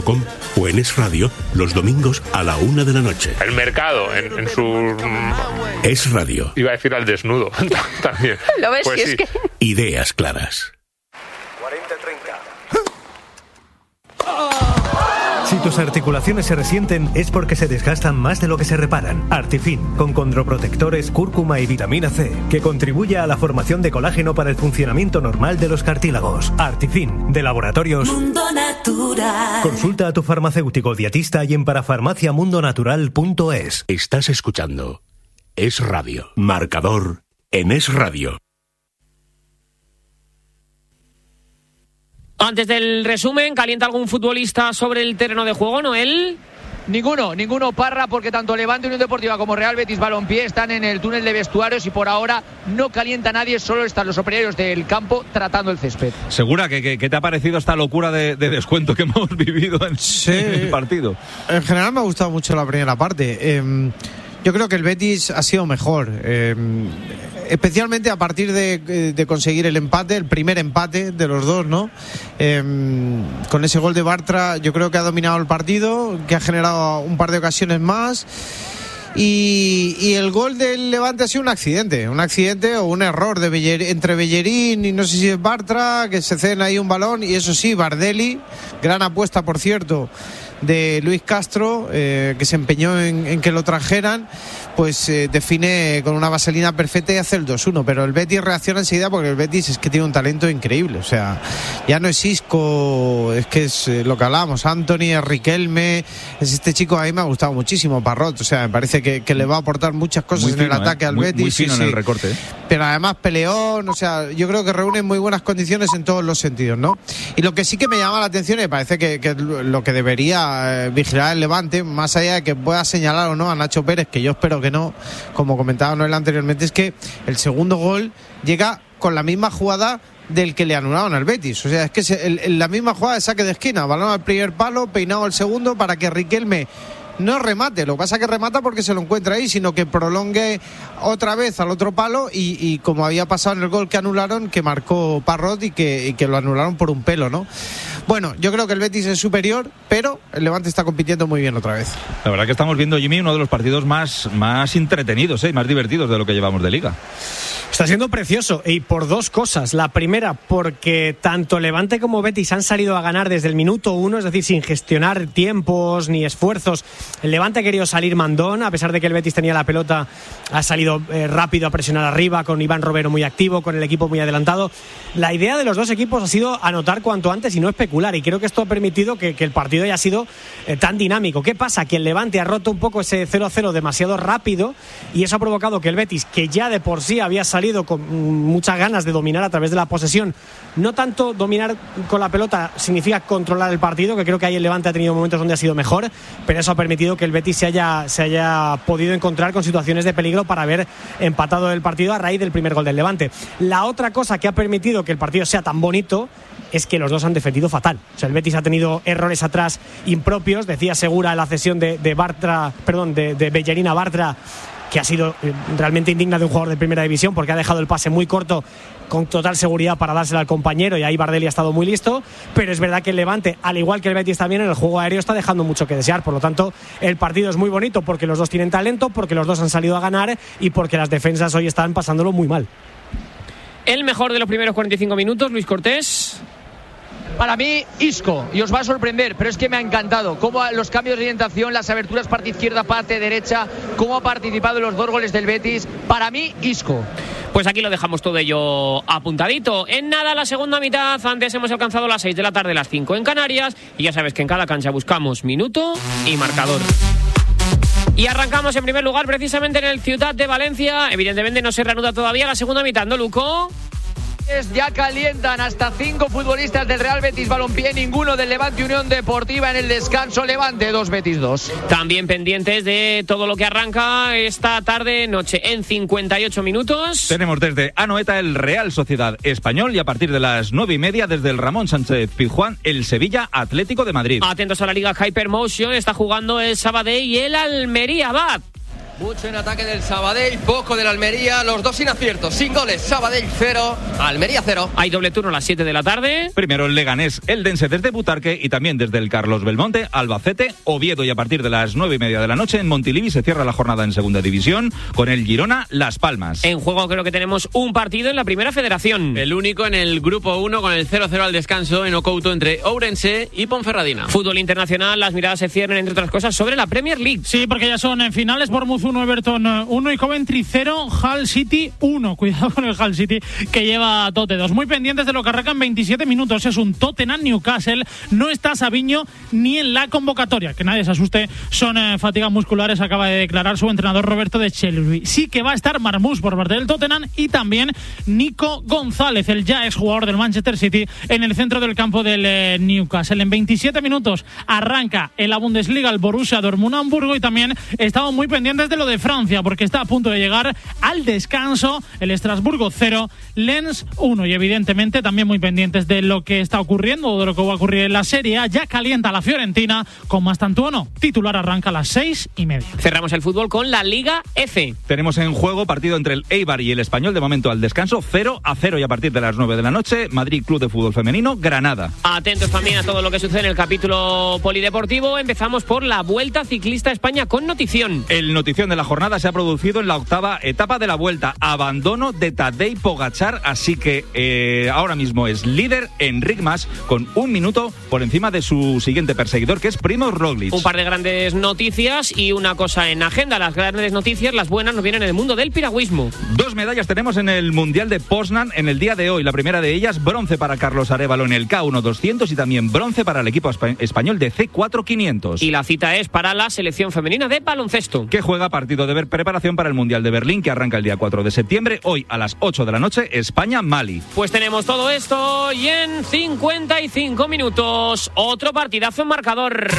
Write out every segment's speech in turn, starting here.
es.com o en Es Radio los domingos a la 1 de la noche. El mercado en su... Es Radio. Iba a decir al desnudo también. ¿Lo ves? Pues si sí. es que... Ideas claras. 40-30. Si tus articulaciones se resienten es porque se desgastan más de lo que se reparan. Artifin, con condroprotectores, cúrcuma y vitamina C, que contribuye a la formación de colágeno para el funcionamiento normal de los cartílagos. Artifin, de Laboratorios Mundo Natural. Consulta a tu farmacéutico dietista y en parafarmaciamundonatural.es. Estás escuchando Es Radio. Marcador en Es Radio. Antes del resumen, ¿calienta algún futbolista sobre el terreno de juego, Noel? Ninguno, Parra, porque tanto Levante Unión Deportiva como Real Betis Balompié están en el túnel de vestuarios y por ahora no calienta nadie, solo están los operarios del campo tratando el césped. Segura, ¿qué te ha parecido esta locura de descuento que hemos vivido en el partido? En general me ha gustado mucho la primera parte. Yo creo que el Betis ha sido mejor, especialmente a partir de conseguir el empate, el primer empate de los dos, ¿no? Con ese gol de Bartra yo creo que ha dominado el partido, que ha generado un par de ocasiones más. Y el gol del Levante ha sido un accidente o un error entre Bellerín y no sé si es Bartra, que se ceden ahí un balón, y eso sí, Bardelli, gran apuesta por cierto de Luis Castro, que se empeñó en que lo trajeran, pues define con una vaselina perfecta y hace el 2-1, pero el Betis reacciona enseguida porque el Betis es que tiene un talento increíble, o sea, ya no es Isco, es que es lo que hablábamos, Anthony, es Riquelme, es este chico, a mí me ha gustado muchísimo, Parrot, o sea, me parece que le va a aportar muchas cosas muy en fino, el ataque al Betis. Muy fino en el recorte. Pero además peleón, o sea, yo creo que reúne muy buenas condiciones en todos los sentidos, ¿no? Y lo que sí que me llama la atención y me parece que lo que debería vigilar el Levante, más allá de que pueda señalar o no a Nacho Pérez, que yo espero que no, como comentaba Noel anteriormente, es que el segundo gol llega con la misma jugada del que le anularon al Betis, o sea, es que la misma jugada de saque de esquina, balón al primer palo, peinado al segundo para que Riquelme no remate, lo que pasa es que remata porque se lo encuentra ahí, sino que prolongue otra vez al otro palo y como había pasado en el gol que anularon, que marcó Parrot y que lo anularon por un pelo, ¿no? Bueno, yo creo que el Betis es superior, pero el Levante está compitiendo muy bien otra vez. La verdad que estamos viendo, Jimmy, uno de los partidos más entretenidos, más divertidos de lo que llevamos de Liga. Está siendo precioso, y por dos cosas. La primera, porque tanto Levante como Betis han salido a ganar desde el minuto 1, es decir, sin gestionar tiempos ni esfuerzos. El Levante ha querido salir mandón, a pesar de que el Betis tenía la pelota, ha salido rápido a presionar arriba, con Iván Romero muy activo, con el equipo muy adelantado. La idea de los dos equipos ha sido anotar cuanto antes y no especular, y creo que esto ha permitido que el partido haya sido tan dinámico. ¿Qué pasa? Que el Levante ha roto un poco ese 0-0 demasiado rápido, y eso ha provocado que el Betis, que ya de por sí había salido con muchas ganas de dominar a través de la posesión, no tanto dominar con la pelota significa controlar el partido, que creo que ahí el Levante ha tenido momentos donde ha sido mejor, pero eso ha permitido que el Betis se haya podido encontrar con situaciones de peligro para haber empatado el partido a raíz del primer gol del Levante. La otra cosa que ha permitido que el partido sea tan bonito es que los dos han defendido fatal. O sea, el Betis ha tenido errores atrás impropios, decía Segura la cesión de Bellerín a Bartra, que ha sido realmente indigna de un jugador de primera división, porque ha dejado el pase muy corto con total seguridad para dársela al compañero, y ahí Bardelli ha estado muy listo. Pero es verdad que el Levante, al igual que el Betis también, en el juego aéreo está dejando mucho que desear. Por lo tanto, el partido es muy bonito porque los dos tienen talento, porque los dos han salido a ganar y porque las defensas hoy están pasándolo muy mal. El mejor de los primeros 45 minutos, Luis Cortés. Para mí, Isco, y os va a sorprender, pero es que me ha encantado cómo los cambios de orientación, las aberturas parte izquierda, parte derecha, cómo ha participado en los dos goles del Betis. Para mí, Isco. Pues aquí lo dejamos todo ello apuntadito. En nada, la segunda mitad. Antes hemos alcanzado las 6 de la tarde, las 5 en Canarias, y ya sabes que en cada cancha buscamos minuto y marcador. Y arrancamos en primer lugar precisamente en el Ciutat de Valencia. Evidentemente no se reanuda todavía la segunda mitad, ¿no, Luco? Ya calientan hasta 5 futbolistas del Real Betis Balompié, ninguno del Levante Unión Deportiva en el descanso. Levante 2, Betis 2. También pendientes de todo lo que arranca esta tarde, noche, en 58 minutos. Tenemos desde Anoeta el Real Sociedad Español, y a partir de las 9:30 desde el Ramón Sánchez Pizjuán el Sevilla Atlético de Madrid. Atentos a la Liga Hypermotion, está jugando el Sabadell y el Almería. Mucho en ataque del Sabadell, poco del Almería, los dos sin aciertos, sin goles. Sabadell 0, Almería 0. Hay doble turno a las 7 de la tarde. Primero el Leganés, Eldense desde Butarque y también desde el Carlos Belmonte, Albacete, Oviedo, y a partir de las 9:30 de la noche en Montilivi se cierra la jornada en segunda división con el Girona Las Palmas. En juego creo que tenemos un partido en la Primera Federación. El único en el grupo 1 con el 0-0 al descanso en Ocouto entre Ourense y Ponferradina. Fútbol internacional, las miradas se cierran entre otras cosas sobre la Premier League. Sí, porque ya son en finales. Bournemouth 1, Everton 1 y Coventry 0, Hull City 1. Cuidado con el Hull City que lleva Tote 2. Muy pendientes de lo que arrancan 27 minutos. Es un Tottenham Newcastle. No está Sabiño ni en la convocatoria. Que nadie se asuste, son fatigas musculares, acaba de declarar su entrenador Roberto de Chelby. Sí que va a estar Marmús por parte del Tottenham y también Nico González, el ya exjugador del Manchester City, en el centro del campo del Newcastle. En 27 minutos arranca en la Bundesliga el Borussia Dortmund-Hamburgo y también estamos muy pendientes de lo de Francia porque está a punto de llegar al descanso el Estrasburgo 0, Lens 1 y evidentemente también muy pendientes de lo que está ocurriendo o de lo que va a ocurrir en la Serie A. Ya calienta la Fiorentina con Mastantuono, titular, arranca a las 6:30. Cerramos el fútbol con la Liga F. Tenemos en juego partido entre el Eibar y el Español, de momento al descanso 0-0 y a partir de las 9 de la noche Madrid Club de Fútbol Femenino Granada. Atentos también a todo lo que sucede en el capítulo polideportivo. Empezamos por la Vuelta Ciclista a España con notición. El notición de la jornada se ha producido en la octava etapa de la Vuelta. Abandono de Tadej Pogačar, así que ahora mismo es líder Enric Mas con 1 minuto por encima de su siguiente perseguidor, que es Primož Roglič. Un par de grandes noticias y una cosa en agenda. Las grandes noticias, las buenas, nos vienen en el mundo del piragüismo. 2 medallas tenemos en el Mundial de Poznan en el día de hoy. La primera de ellas, bronce para Carlos Arévalo en el K1 200 y también bronce para el equipo español de C4 500. Y la cita es para la selección femenina de baloncesto, que juega partido de preparación para el Mundial de Berlín, que arranca el día 4 de septiembre. Hoy a las 8 de la noche, España-Mali. Pues tenemos todo esto y en 55 minutos otro partidazo en marcador.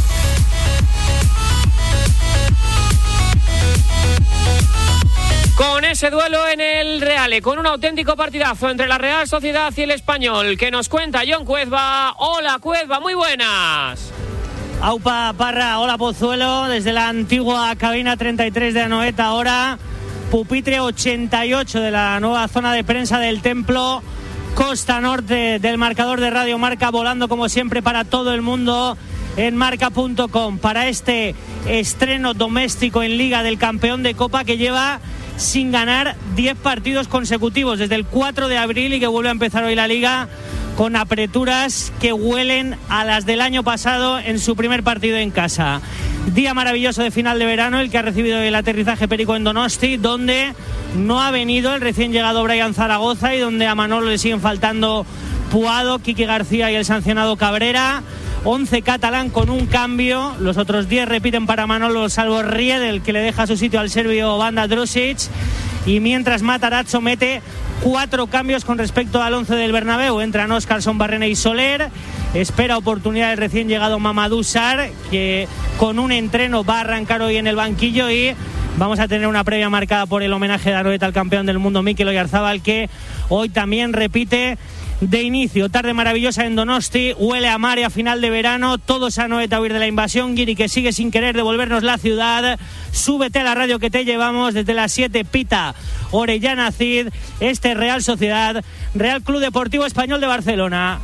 Con ese duelo en el Reale, con un auténtico partidazo entre la Real Sociedad y el Español, que nos cuenta Jon Cuezba. Hola Cuezba, muy buenas. Aupa Parra, hola Pozuelo, desde la antigua cabina 33 de Anoeta, ahora pupitre 88 de la nueva zona de prensa del Templo, costa norte del marcador de Radio Marca, volando como siempre para todo el mundo en marca.com para este estreno doméstico en Liga del campeón de Copa que lleva sin ganar 10 partidos consecutivos desde el 4 de abril y que vuelve a empezar hoy la Liga con aperturas que huelen a las del año pasado en su primer partido en casa. Día maravilloso de final de verano el que ha recibido el aterrizaje Perico en Donosti, donde no ha venido el recién llegado Brian Zaragoza y donde a Manolo le siguen faltando Puado, Quique García y el sancionado Cabrera. 11 catalán con un cambio, los otros 10 repiten para Manolo salvo Riedel, que le deja su sitio al serbio Banda Drusic, y mientras Matarazzo mete 4 cambios con respecto al 11 del Bernabéu. Entran Óscarson, Barrena y Soler. Espera oportunidad el recién llegado Mamadou Sarr, que con un entreno va a arrancar hoy en el banquillo, y vamos a tener una previa marcada por el homenaje de Anoeta al campeón del mundo Mikel Oyarzabal, que hoy también repite de inicio. Tarde maravillosa en Donosti, huele a mar y a final de verano, todos a Anoeta a huir de la invasión. Guiri, que sigue sin querer devolvernos la ciudad. Súbete a la radio que te llevamos desde las 7, pita Orellana Cid, este Real Sociedad, Real Club Deportivo Español de Barcelona.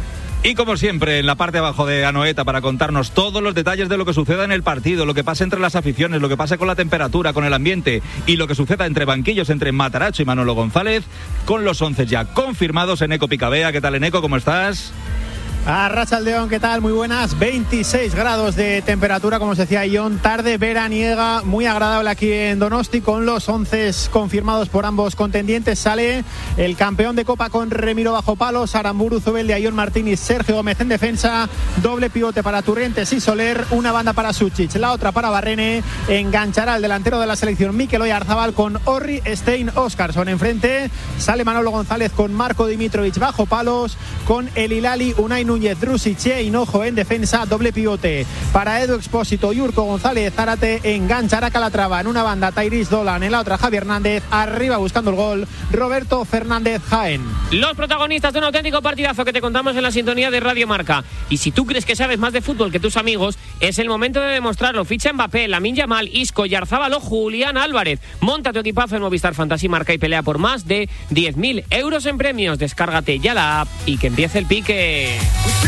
Y como siempre, en la parte de abajo de Anoeta para contarnos todos los detalles de lo que suceda en el partido, lo que pasa entre las aficiones, lo que pasa con la temperatura, con el ambiente y lo que suceda entre banquillos, entre Matarazzo y Manolo González, con los 11 ya confirmados. Eneco Picabea, ¿qué tal, Eneco? ¿Cómo estás? Arratsaldeon, ¿qué tal? Muy buenas. 26 grados de temperatura, como os decía Jon, tarde veraniega, muy agradable aquí en Donosti, con los 11 confirmados por ambos contendientes. Sale el campeón de Copa con Remiro bajo palos, Aramburu, Zubeldia, Ion Martínez, Sergio Gómez en defensa, doble pivote para Turrientes y Soler, una banda para Suchic, la otra para Barrene. Enganchará el delantero de la selección Mikel Oyarzabal con Orri, Stein, Óscarson enfrente. Sale Manolo González con Marco Dimitrovic bajo palos, con el Hilali, Unai Núñez, Drusic e Hinojo en defensa, doble pivote para Edu Expósito y Urco González. Zárate enganchará Calatrava en una banda, Tairis Dolan en la otra, Javi Hernández arriba buscando el gol, Roberto Fernández Jaén. Los protagonistas de un auténtico partidazo que te contamos en la sintonía de Radio Marca. Y si tú crees que sabes más de fútbol que tus amigos, es el momento de demostrarlo. Ficha Mbappé, Lamine Yamal, Isco, Yarzabal o Julián Álvarez. Monta tu equipazo en Movistar Fantasy Marca y pelea por más de 10.000 euros en premios. Descárgate ya la app y que empiece el pique.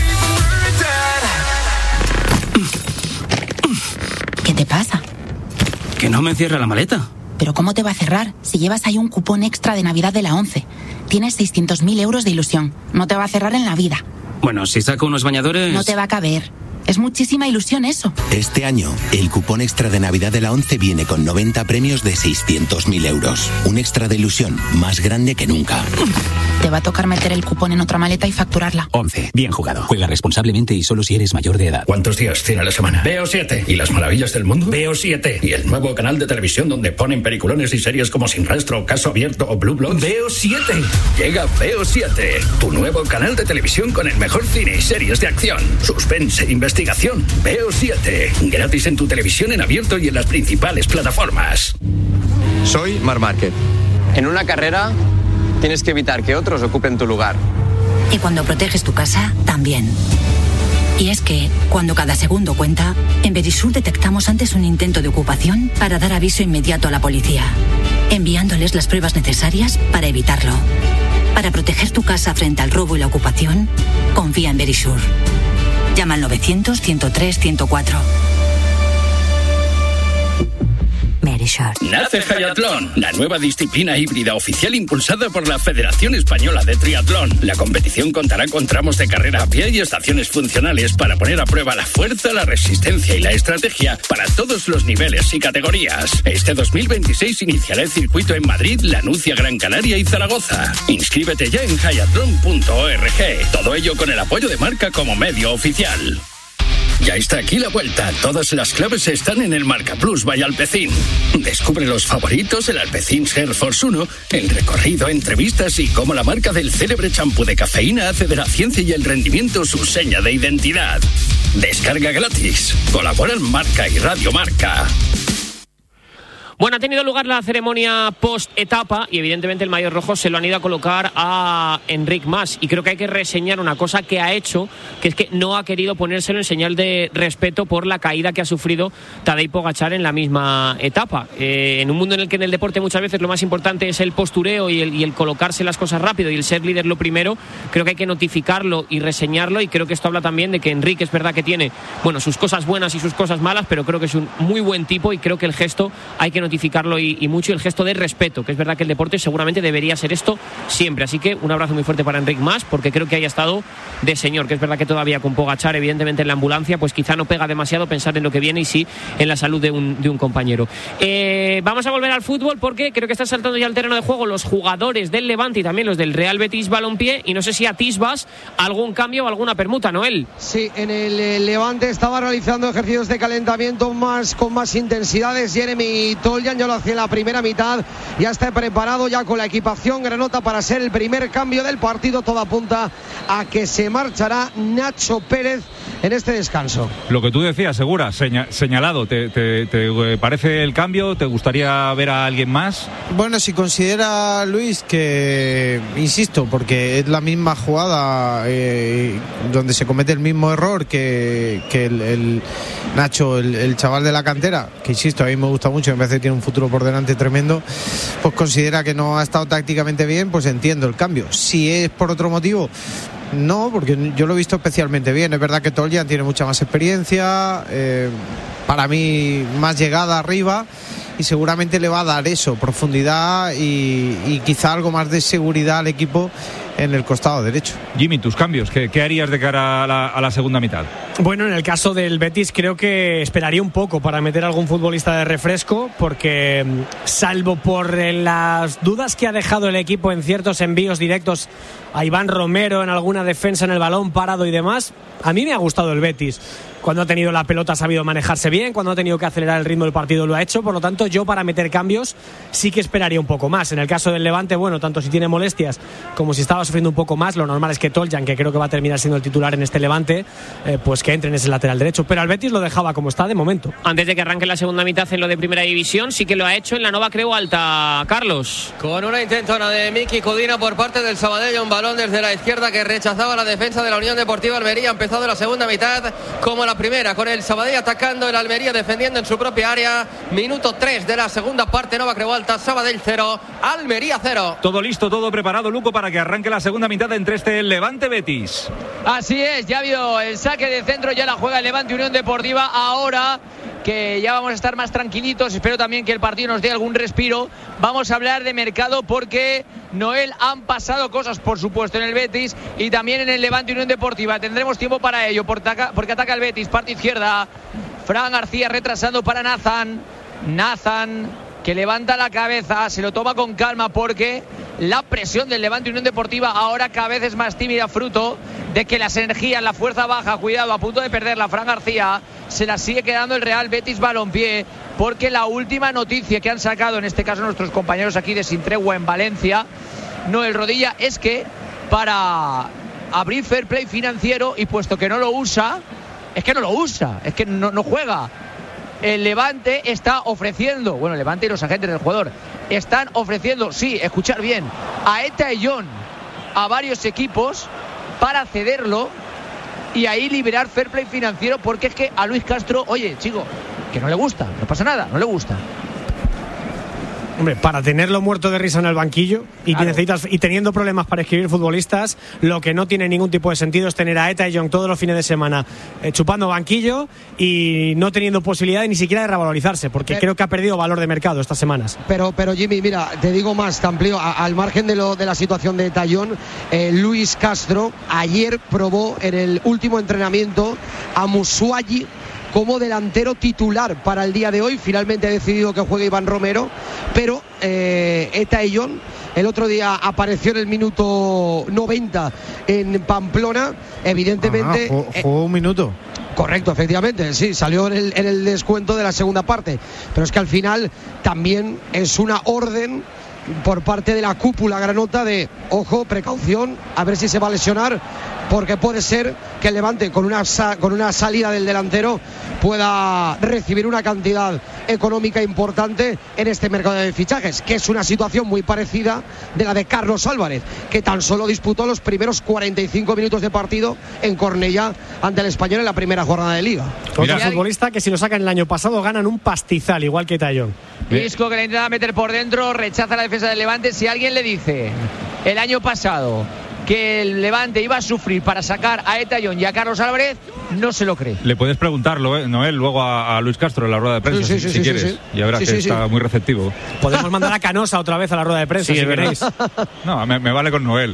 ¿Qué te pasa? Que no me cierra la maleta. ¿Pero cómo te va a cerrar si llevas ahí un cupón extra de Navidad de la 11? Tienes 600.000 euros de ilusión. No te va a cerrar en la vida. Bueno, si saco unos bañadores... No te va a caber. Es muchísima ilusión eso. Este año, el cupón extra de Navidad de la 11 viene con 90 premios de 600.000 euros. Un extra de ilusión más grande que nunca. Te va a tocar meter el cupón en otra maleta y facturarla. 11. Bien jugado. Juega responsablemente y solo si eres mayor de edad. ¿Cuántos días tiene la semana? Veo 7. ¿Y las maravillas del mundo? Veo 7. ¿Y el nuevo canal de televisión donde ponen peliculones y series como Sin Rastro, Caso Abierto o Blue Bloods? Veo 7. Llega Veo 7. Tu nuevo canal de televisión con el mejor cine y series de acción, suspense, investigación. Veo 7. Gratis en tu televisión en abierto y en las principales plataformas. Soy Marc Márquez. En una carrera tienes que evitar que otros ocupen tu lugar. Y cuando proteges tu casa, también. Y es que, cuando cada segundo cuenta, en Verisur detectamos antes un intento de ocupación para dar aviso inmediato a la policía, enviándoles las pruebas necesarias para evitarlo. Para proteger tu casa frente al robo y la ocupación, confía en Verisur. Llama al 900-103-104. Nace Hayatlón, la nueva disciplina híbrida oficial impulsada por la Federación Española de Triatlón. La competición contará con tramos de carrera a pie y estaciones funcionales para poner a prueba la fuerza, la resistencia y la estrategia para todos los niveles y categorías. Este 2026 iniciará el circuito en Madrid, Lanucia, Gran Canaria y Zaragoza. Inscríbete ya en hayatlon.org. Todo ello con el apoyo de Marca como medio oficial. Ya está aquí la vuelta. Todas las claves están en el Marca Plus by Alpecin. Descubre los favoritos, el Alpecin Air Force 1, el recorrido, entrevistas y cómo la marca del célebre champú de cafeína hace de la ciencia y el rendimiento su seña de identidad. Descarga gratis. Colaboran Marca y Radio Marca. Bueno, ha tenido lugar la ceremonia post-etapa y evidentemente el maillot rojo se lo han ido a colocar a Enric Mas. Y creo que hay que reseñar una cosa que ha hecho, que es que no ha querido ponérselo en señal de respeto por la caída que ha sufrido Tadej Pogačar en la misma etapa. En un mundo en el que en el deporte muchas veces lo más importante es el postureo y el colocarse las cosas rápido y el ser líder lo primero, creo que hay que notificarlo y reseñarlo, y creo que esto habla también de que Enric es verdad que tiene, bueno, sus cosas buenas y sus cosas malas, pero creo que es un muy buen tipo y creo que el gesto hay que notificarlo y mucho, el gesto de respeto, que es verdad que el deporte seguramente debería ser esto siempre. Así que un abrazo muy fuerte para Enric Mas, porque creo que haya estado de señor, que es verdad que todavía con Pogačar evidentemente en la ambulancia pues quizá no pega demasiado pensar en lo que viene y sí en la salud de un compañero. Vamos a volver al fútbol porque creo que están saltando ya al terreno de juego los jugadores del Levante y también los del Real Betis Balompié, y no sé si atisbas algún cambio o alguna permuta, Noel. Sí, en el Levante estaba realizando ejercicios de calentamiento con más intensidades. Jeremy Toljan ya lo hacía en la primera mitad, ya está preparado ya con la equipación granota para ser el primer cambio del partido. Todo apunta a que se marchará Nacho Pérez en este descanso. Lo que tú decías, Segura, señalado, ¿te parece el cambio? ¿Te gustaría ver a alguien más? Bueno, si considera Luis que, insisto, porque es la misma jugada donde se comete el mismo error que el Nacho, el chaval de la cantera, que insisto, a mí me gusta mucho, me parece que tiene un futuro por delante tremendo, pues considera que no ha estado tácticamente bien, pues entiendo el cambio. Si es por otro motivo, no, porque yo lo he visto especialmente bien. Es verdad que Toljan tiene mucha más experiencia, para mí más llegada arriba, y seguramente le va a dar eso, profundidad y quizá algo más de seguridad al equipo en el costado derecho. Jimmy, tus cambios, ¿qué harías de cara a la segunda mitad? Bueno, en el caso del Betis creo que esperaría un poco para meter a algún futbolista de refresco, porque salvo por las dudas que ha dejado el equipo en ciertos envíos directos a Iván Romero en alguna defensa en el balón parado y demás, a mí me ha gustado el Betis. Cuando ha tenido la pelota ha sabido manejarse bien, cuando ha tenido que acelerar el ritmo del partido lo ha hecho. Por lo tanto, momento yo para meter cambios sí que esperaría un poco más. En el caso del Levante, bueno, tanto si tiene molestias como si estaba sufriendo un poco más, lo normal es que Toljan, que creo que va a terminar siendo el titular en este Levante, pues que entre en ese lateral derecho, pero al Betis lo dejaba como está de momento. Antes de que arranque la segunda mitad en lo de primera división, sí que lo ha hecho en la Nova Creu Alta, Carlos. Con una intentona de Miki Cudina por parte del Sabadell, un balón desde la izquierda que rechazaba la defensa de la Unión Deportiva Almería. Ha empezado la segunda mitad como la primera, con el Sabadell atacando, el Almería defendiendo en su propia área. Minuto 3 de la segunda parte, Nova Creu Alta, Sabadell 0, Almería 0. Todo listo, todo preparado, Luco, para que arranque la segunda mitad entre este Levante-Betis. Así es, ya ha habido el saque de centro, ya la juega el Levante Unión Deportiva. Ahora que ya vamos a estar más tranquilitos, espero también que el partido nos dé algún respiro. Vamos a hablar de mercado porque, Noel, han pasado cosas, por supuesto, en el Betis y también en el Levante Unión Deportiva. Tendremos tiempo para ello porque ataca el Betis, parte izquierda. Fran García retrasando para Nathan, que levanta la cabeza, se lo toma con calma porque la presión del Levante Unión Deportiva ahora cada vez es más tímida, fruto de que las energías, la fuerza baja, cuidado, a punto de perderla Fran García, se la sigue quedando el Real Betis Balompié, porque la última noticia que han sacado, en este caso nuestros compañeros aquí de Sin Tregua en Valencia, Noel Rodilla, es que para abrir fair play financiero, y puesto que no lo usa, es que no juega. El Levante está ofreciendo, bueno, el Levante y los agentes del jugador están ofreciendo, sí, escuchar bien, a Eta Eyón, a varios equipos para cederlo y ahí liberar fair play financiero, porque es que a Luis Castro, oye, chico, que no le gusta, no pasa nada, no le gusta. Hombre, para tenerlo muerto de risa en el banquillo y, claro, y teniendo problemas para escribir futbolistas, lo que no tiene ningún tipo de sentido es tener a Eta Eyón todos los fines de semana chupando banquillo y no teniendo posibilidad ni siquiera de revalorizarse, porque creo que ha perdido valor de mercado estas semanas. Pero Jimmy, mira, te digo más, te amplío, al margen de la situación de Eta Eyón, Luis Castro ayer probó en el último entrenamiento a Musuayi como delantero titular para el día de hoy. Finalmente ha decidido que juegue Iván Romero, pero Eta Eyón el otro día apareció en el minuto 90 en Pamplona, evidentemente. Jugó un minuto. Correcto, efectivamente, sí, salió en el descuento de la segunda parte, pero es que al final también es una orden por parte de la cúpula granota de, ojo, precaución, a ver si se va a lesionar, porque puede ser que el Levante con una salida del delantero pueda recibir una cantidad económica importante en este mercado de fichajes, que es una situación muy parecida de la de Carlos Álvarez, que tan solo disputó los primeros 45 minutos de partido en Cornellá ante el Español en la primera jornada de Liga. Otro futbolista que si lo sacan el año pasado ganan un pastizal, igual que Eta Eyón. Isco, que le intenta meter por dentro, rechaza la defensa del Levante. Si alguien le dice el año pasado que el Levante iba a sufrir para sacar a Eta Eyón y a Carlos Álvarez, no se lo cree. Le puedes preguntarlo, Noel, luego a Luis Castro en la rueda de prensa, si quieres. Sí. Ya verás que está muy receptivo. Podemos mandar a Canosa otra vez a la rueda de prensa, si queréis. No, me vale con Noel.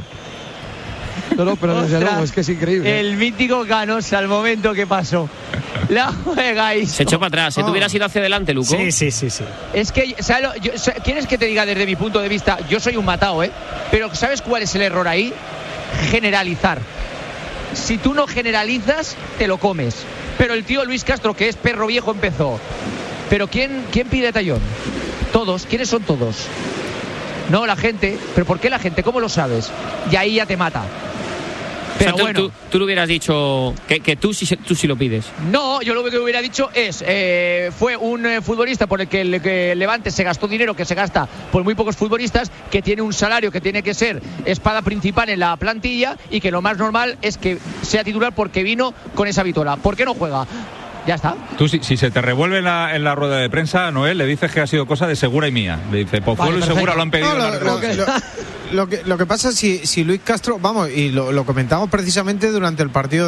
No, pero desde luego, es que es increíble. El mítico Canosa, al momento que pasó. La juegáis. Se echó para atrás. ¿Te hubieras ido hacia adelante, Luco? Sí. Es que, ¿quieres que te diga desde mi punto de vista? Yo soy un matao, pero ¿sabes cuál es el error ahí? Generalizar. Si tú no generalizas, te lo comes. Pero el tío Luis Castro, que es perro viejo, empezó. Pero ¿quién pide Eta Eyón? Todos. ¿Quiénes son todos? No, la gente. ¿Pero por qué la gente? ¿Cómo lo sabes? Y ahí ya te mata. Pero o sea, bueno, tú le hubieras dicho que tú sí lo pides. No, yo lo que hubiera dicho es fue un futbolista por el que el Levante se gastó dinero, que se gasta por muy pocos futbolistas, que tiene un salario que tiene que ser espada principal en la plantilla y que lo más normal es que sea titular porque vino con esa vitola. ¿Por qué no juega? Ya está. Tú, si se te revuelve en la rueda de prensa, Noel, le dices que ha sido cosa de Segura y mía. Le dice, Pozuelo y Segura lo han pedido. Lo que pasa es si Luis Castro, vamos, y lo comentamos precisamente durante el partido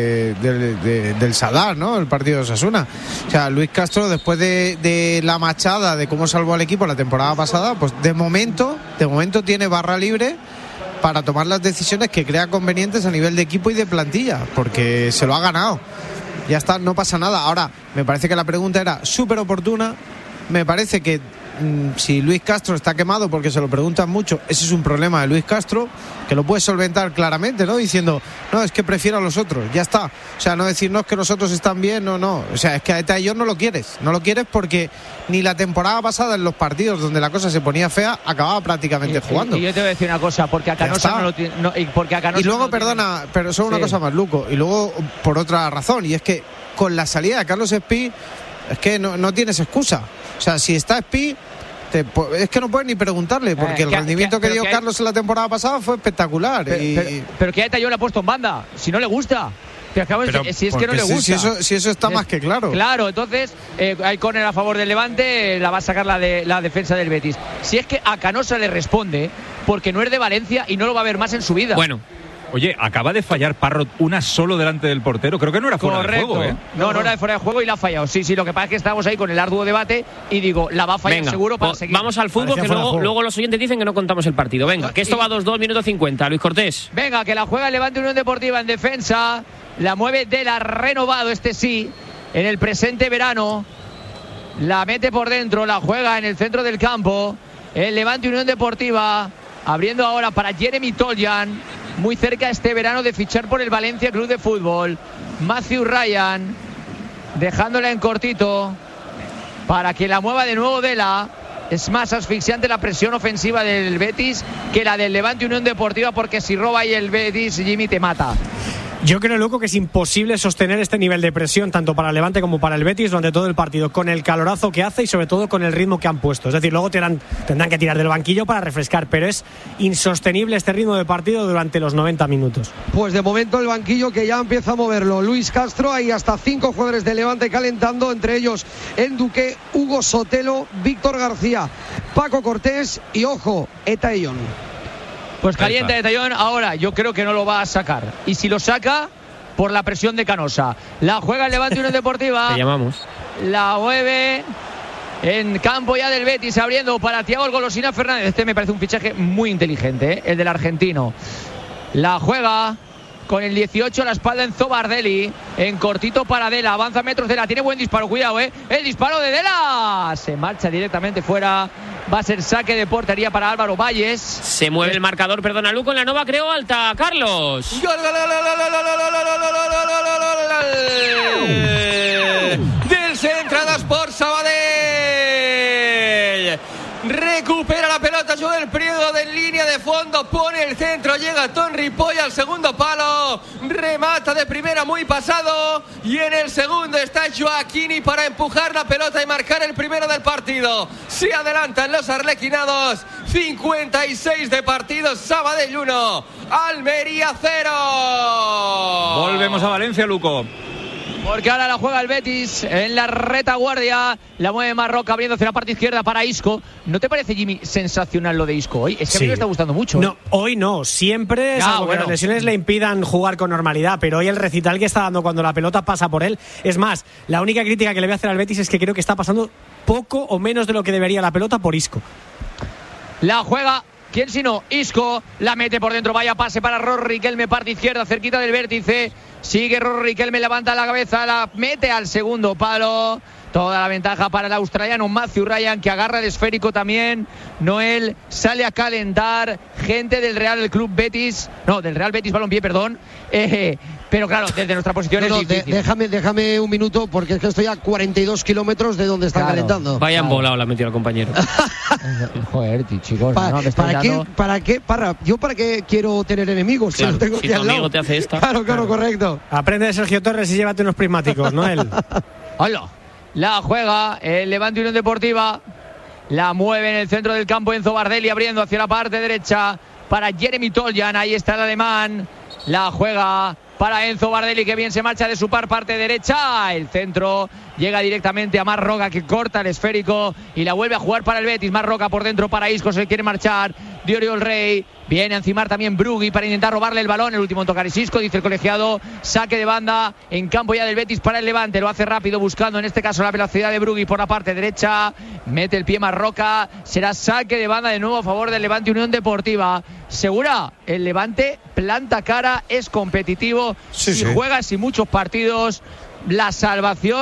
del Sadar, ¿no? El partido de Osasuna. O sea, Luis Castro, después de la machada de cómo salvó al equipo la temporada pasada, pues de momento tiene barra libre para tomar las decisiones que crea convenientes a nivel de equipo y de plantilla, porque se lo ha ganado. Ya está, no pasa nada. Ahora, me parece que la pregunta era súper oportuna. Me parece que si Luis Castro está quemado, porque se lo preguntan mucho, ese es un problema de Luis Castro, que lo puede solventar claramente, ¿no? Diciendo, no, es que prefiero a los otros, ya está. O sea, no decir, no, es que los otros están bien, no. O sea, es que a Etayón no lo quieres porque ni la temporada pasada en los partidos donde la cosa se ponía fea, acababa prácticamente jugando. Y yo te voy a decir una cosa, porque a Canosa no lo tiene. Y luego, perdona, pero solo una cosa más, Luco, y luego por otra razón, y es que con la salida de Carlos Espí, es que no tienes excusa. O sea, si está Espí, es que no puedes ni preguntarle, porque el rendimiento que dio Carlos en la temporada pasada fue espectacular. Pero que a Etayón le ha puesto en banda, si no le gusta. Si es que no le gusta. Si eso está más que claro. Claro, entonces hay córner a favor del Levante, la va a sacar la defensa del Betis. Si es que a Canosa le responde, porque no es de Valencia y no lo va a ver más en su vida. Bueno. Oye, acaba de fallar Parrot una solo delante del portero. Creo que no era fuera de juego, ¿eh? No era de fuera de juego y la ha fallado. Sí, lo que pasa es que estamos ahí con el arduo debate y digo, la va a fallar seguro para seguir. Vamos al fútbol, que luego los oyentes dicen que no contamos el partido. Venga, que esto va 2-2, minuto 50. Luis Cortés. Venga, que la juega el Levante Unión Deportiva en defensa. La mueve de la renovado, sí, en el presente verano. La mete por dentro, la juega en el centro del campo. El Levante Unión Deportiva, abriendo ahora para Jeremy Toljan. Muy cerca este verano de fichar por el Valencia Club de Fútbol. Matthew Ryan, dejándola en cortito para que la mueva de nuevo Dela. Es más asfixiante la presión ofensiva del Betis que la del Levante Unión Deportiva, porque si roba ahí el Betis, Jimmy, te mata. Yo creo, Luco, que es imposible sostener este nivel de presión tanto para el Levante como para el Betis durante todo el partido, con el calorazo que hace y sobre todo con el ritmo que han puesto. Es decir, luego tendrán que tirar del banquillo para refrescar, pero es insostenible este ritmo de partido durante los 90 minutos. Pues de momento el banquillo que ya empieza a moverlo. Luis Castro, hay hasta 5 jugadores de Levante calentando, entre ellos el Duque, Hugo Sotelo, Víctor García, Paco Cortés y, ojo, Etayón. Pues caliente de Tallón. Ahora yo creo que no lo va a sacar. Y si lo saca, por la presión de Canosa. La juega el Levante Unión Deportiva. Te llamamos. La mueve en campo ya del Betis, abriendo para Thiago el Golosina Fernández. Este me parece un fichaje muy inteligente, el del argentino. La juega con el 18 a la espalda Enzo Bardelli. En cortito para Dela. Avanza metros Dela. Tiene buen disparo. Cuidado, El disparo de Dela. Se marcha directamente fuera. Va a ser saque de portería para Álvaro Valles. Se mueve el marcador, perdona, Luco, en la Nova Creo Alta. Carlos. Del Central Sport Sabadell. Recupera la pelota Joel Prieto de línea de fondo, pone el centro, llega Ton Ripoll al segundo palo, remata de primera muy pasado y en el segundo está Joaquini para empujar la pelota y marcar el primero del partido. Se adelantan los arlequinados, 56 de partido, Sabadell 1, Almería 0. Volvemos a Valencia, Luco. Porque ahora la juega el Betis en la retaguardia. La mueve Marroca abriendo hacia la parte izquierda para Isco. ¿No te parece, Jimmy, sensacional lo de Isco hoy? Es que a mí me está gustando mucho. No, hoy no. Siempre, salvo que las lesiones le impidan jugar con normalidad. Pero hoy el recital que está dando cuando la pelota pasa por él. Es más, la única crítica que le voy a hacer al Betis es que creo que está pasando poco o menos de lo que debería la pelota por Isco. La juega. ¿Quién si no? Isco la mete por dentro. Vaya pase para Rorro Riquelme, parte izquierda, cerquita del vértice. Sigue Rorro Riquelme, levanta la cabeza, la mete al segundo palo. Toda la ventaja para el australiano Matthew Ryan, que agarra el esférico también. Noel sale a calentar. Gente del Real Betis Balompié, perdón. Pero claro, desde nuestra posición es difícil. Déjame un minuto, porque es que estoy a 42 kilómetros de donde están calentando. Vaya embolado la metió el compañero. Joder, chicos. ¿Para qué, Parra? ¿Yo para qué quiero tener enemigos? Claro, si lo tengo si tu al lado. amigo te hace esta. Claro, correcto. Aprende de Sergio Torres y llévate unos prismáticos, ¿no? Él. Hola. La juega el Levante Unión Deportiva. La mueve en el centro del campo Enzo Bardelli, abriendo hacia la parte derecha para Jeremy Toljan. Ahí está el alemán. La juega para Enzo Bardelli, que bien se marcha de su parte derecha. El centro llega directamente a Marroca, que corta el esférico y la vuelve a jugar para el Betis. Marroca por dentro para Isco, se quiere marchar. De Oriol Rey. Viene a encimar también Brugui para intentar robarle el balón. El último en tocar es Isco, dice el colegiado. Saque de banda en campo ya del Betis para el Levante. Lo hace rápido, buscando en este caso la velocidad de Brugui por la parte derecha. Mete el pie Marroca. Será saque de banda de nuevo a favor del Levante Unión Deportiva. Segura, el Levante planta cara, es competitivo. Si juega, si muchos partidos, la salvación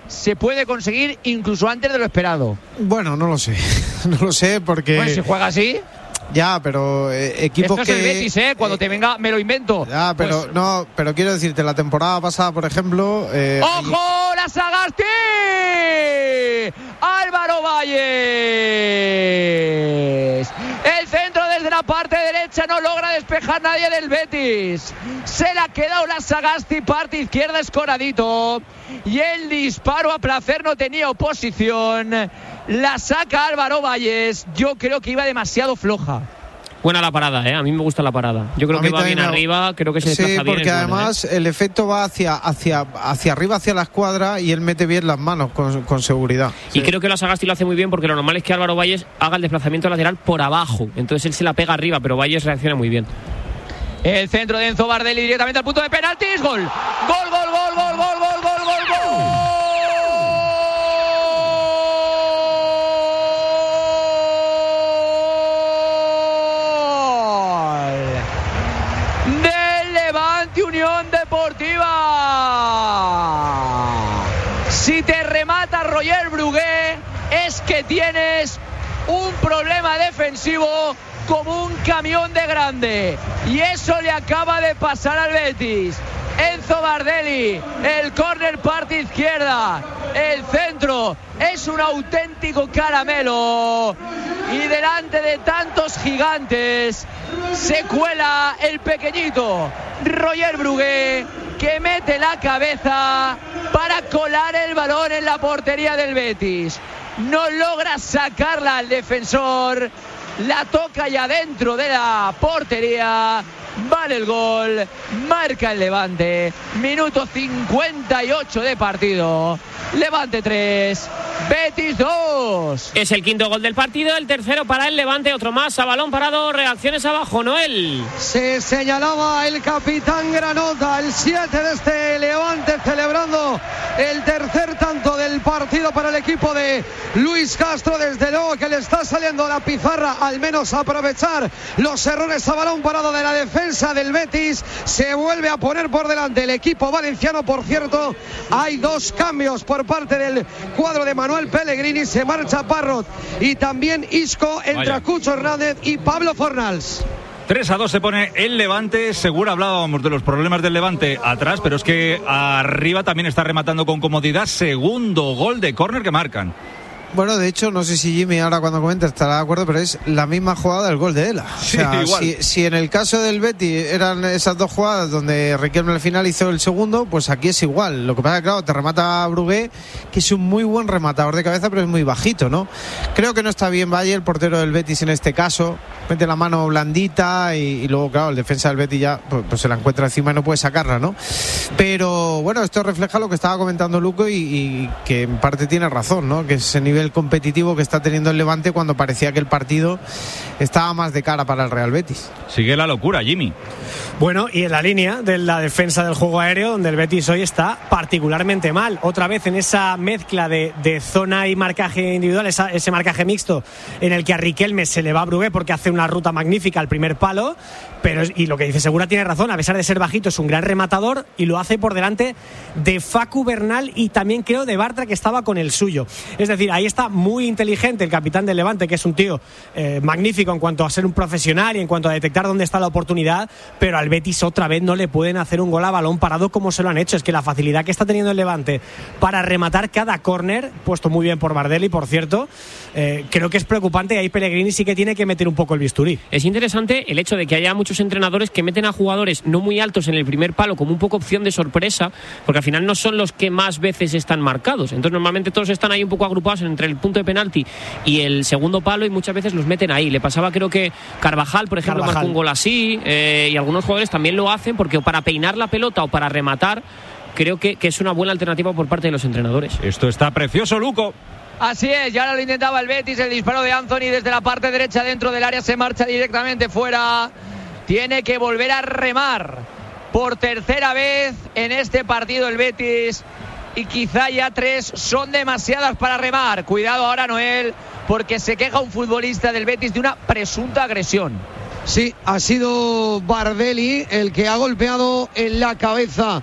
se puede conseguir incluso antes de lo esperado. Bueno, no lo sé. No lo sé porque... Bueno, si juega así... Ya, pero equipos Esto es que... el Betis, Cuando te venga, me lo invento. Ya, pero pues... no, pero quiero decirte, la temporada pasada, por ejemplo... ¡Ojo! ¡La Sagasti! ¡Álvaro Valles! El centro desde la parte derecha no logra despejar nadie del Betis. Se la ha quedado la Sagasti, parte izquierda escoradito. Y el disparo a placer no tenía oposición. La saca Álvaro Valles. Yo creo que iba demasiado floja. Buena la parada, a mí me gusta la parada. Yo creo que va bien arriba, creo que se desplaza bien. Sí, porque además el efecto va hacia arriba, hacia la escuadra, y él mete bien las manos con seguridad. Y creo que la Sagasti lo hace muy bien, porque lo normal es que Álvaro Valles haga el desplazamiento lateral por abajo. Entonces él se la pega arriba, pero Valles reacciona muy bien. El centro de Enzo Bardelli directamente al punto de penaltis. Gol. Gol, gol, gol, gol, gol, gol, gol, gol, gol. Unión Deportiva. Si te remata Roger Brugué, es que tienes un problema defensivo como un camión de grande, y eso le acaba de pasar al Betis. Enzo Bardelli, el córner parte izquierda, el centro es un auténtico caramelo, y delante de tantos gigantes se cuela el pequeñito Roger Brugué, que mete la cabeza para colar el balón en la portería del Betis. No logra sacarla al defensor, la toca ya dentro de la portería. Vale el gol, marca el Levante. Minuto 58 de partido. Levante 3, Betis 2. Es el quinto gol del partido, el tercero para el Levante, otro más a balón parado, reacciones abajo, Noel. Se señalaba el capitán Granota, el 7 de este Levante, celebrando el tercer tanto del partido para el equipo de Luis Castro. Desde luego que le está saliendo la pizarra, al menos aprovechar los errores a balón parado de la defensa del Betis. Se vuelve a poner por delante el equipo valenciano. Por cierto, hay dos cambios por parte del cuadro de Manuel Pellegrini. Se marcha Parrot y también Isco, entra Cucho Hernández y Pablo Fornals. 3-2 se pone el Levante. Seguro hablábamos de los problemas del Levante atrás, pero es que arriba también está rematando con comodidad. Segundo gol de córner que marcan. Bueno, de hecho, no sé si Jimmy ahora cuando comenta estará de acuerdo, pero es la misma jugada del gol de Ela. O sea, si en el caso del Betis eran esas dos jugadas donde Riquelme al final hizo el segundo, pues aquí es igual. Lo que pasa es que, claro, te remata Brugué, que es un muy buen rematador de cabeza, pero es muy bajito, ¿no? Creo que no está bien Valle, el portero del Betis en este caso. Mete la mano blandita y luego, claro, el defensa del Betis ya pues se la encuentra encima y no puede sacarla, ¿no? Pero bueno, esto refleja lo que estaba comentando Luco y que en parte tiene razón, ¿no? Que ese nivel competitivo que está teniendo el Levante cuando parecía que el partido estaba más de cara para el Real Betis. Sigue la locura, Jimmy. Bueno, y en la línea de la defensa del juego aéreo, donde el Betis hoy está particularmente mal. Otra vez en esa mezcla de zona y marcaje individual, ese marcaje mixto en el que a Riquelme se le va a Brugué porque hace una ruta magnífica al primer palo, pero y lo que dice Segura tiene razón, a pesar de ser bajito es un gran rematador y lo hace por delante de Facu Bernal y también creo de Bartra, que estaba con el suyo. Es decir, ahí está muy inteligente el capitán del Levante, que es un tío magnífico en cuanto a ser un profesional y en cuanto a detectar dónde está la oportunidad, pero al Betis otra vez no le pueden hacer un gol a balón parado como se lo han hecho. Es que la facilidad que está teniendo el Levante para rematar cada córner, puesto muy bien por Bardelli, por cierto, creo que es preocupante, y ahí Pellegrini sí que tiene que meter un poco el bisturí. Es interesante el hecho de que haya muchos entrenadores que meten a jugadores no muy altos en el primer palo como un poco opción de sorpresa, porque al final no son los que más veces están marcados. Entonces normalmente todos están ahí un poco agrupados entre el punto de penalti y el segundo palo, y muchas veces los meten ahí. Le pasaba, creo que Carvajal, por ejemplo, marcó un gol así, y algunos jugadores también lo hacen porque para peinar la pelota o para rematar creo que es una buena alternativa por parte de los entrenadores. Esto está precioso, Luco. Así es, ya lo intentaba el Betis, el disparo de Anthony desde la parte derecha dentro del área, se marcha directamente fuera. Tiene que volver a remar por tercera vez en este partido el Betis, y quizá ya 3 son demasiadas para remar. Cuidado ahora, Noel, porque se queja un futbolista del Betis de una presunta agresión. Sí, ha sido Bardelli el que ha golpeado en la cabeza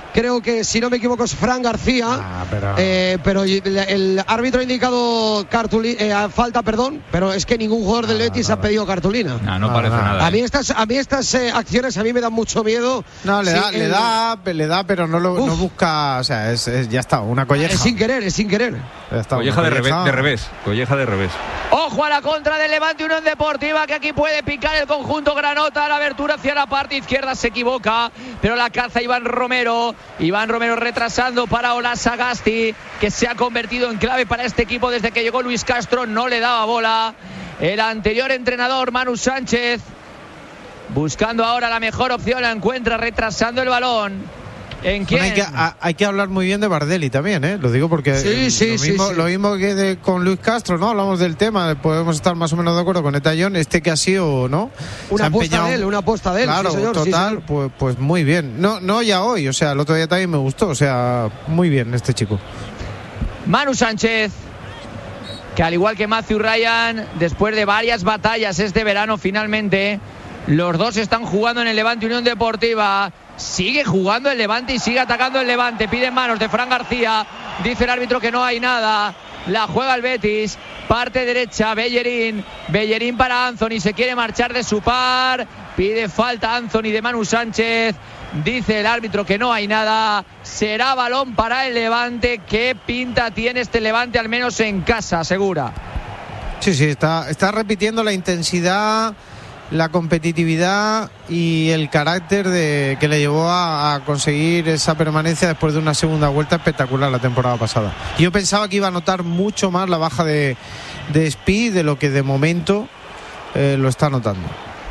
creo que si no me equivoco es Fran García, pero el árbitro ha indicado falta, pero es que ningún jugador del Betis ha pedido cartulina. No parece nada. A mí estas acciones a mí me dan mucho miedo. No, le da, pero no busca, o sea, ya está, una colleja. Es sin querer. Colleja de revés. Ojo a la contra del Levante Unión Deportiva, que aquí puede picar el conjunto granota. La abertura hacia la parte izquierda se equivoca, pero la caza Iván Romero retrasando para Olas Sagasti, que se ha convertido en clave para este equipo desde que llegó Luis Castro. No le daba bola el anterior entrenador Manu Sánchez, buscando ahora la mejor opción. La encuentra retrasando el balón. ¿En quién? Bueno, hay que hablar muy bien de Bardelli también, ¿eh? Lo digo porque lo mismo que con Luis Castro, ¿no? Hablamos del tema, podemos estar más o menos de acuerdo con Etayón, que ha sido, ¿no? Una apuesta de él, claro, sí, señor, total, sí, pues muy bien. No ya hoy, o sea, el otro día también me gustó, o sea, muy bien este chico. Manu Sánchez, que al igual que Matthew Ryan, después de varias batallas este verano, finalmente los dos están jugando en el Levante Unión Deportiva. Sigue jugando el Levante y sigue atacando el Levante. Pide manos de Fran García. Dice el árbitro que no hay nada. La juega el Betis. Parte derecha, Bellerín para Anthony. Se quiere marchar de su par. Pide falta Anthony de Manu Sánchez. Dice el árbitro que no hay nada. Será balón para el Levante. ¿Qué pinta tiene este Levante, al menos en casa, asegura? Sí, está repitiendo la intensidad, la competitividad y el carácter que le llevó a conseguir esa permanencia después de una segunda vuelta espectacular la temporada pasada. Yo pensaba que iba a notar mucho más la baja de Speed de lo que de momento lo está notando.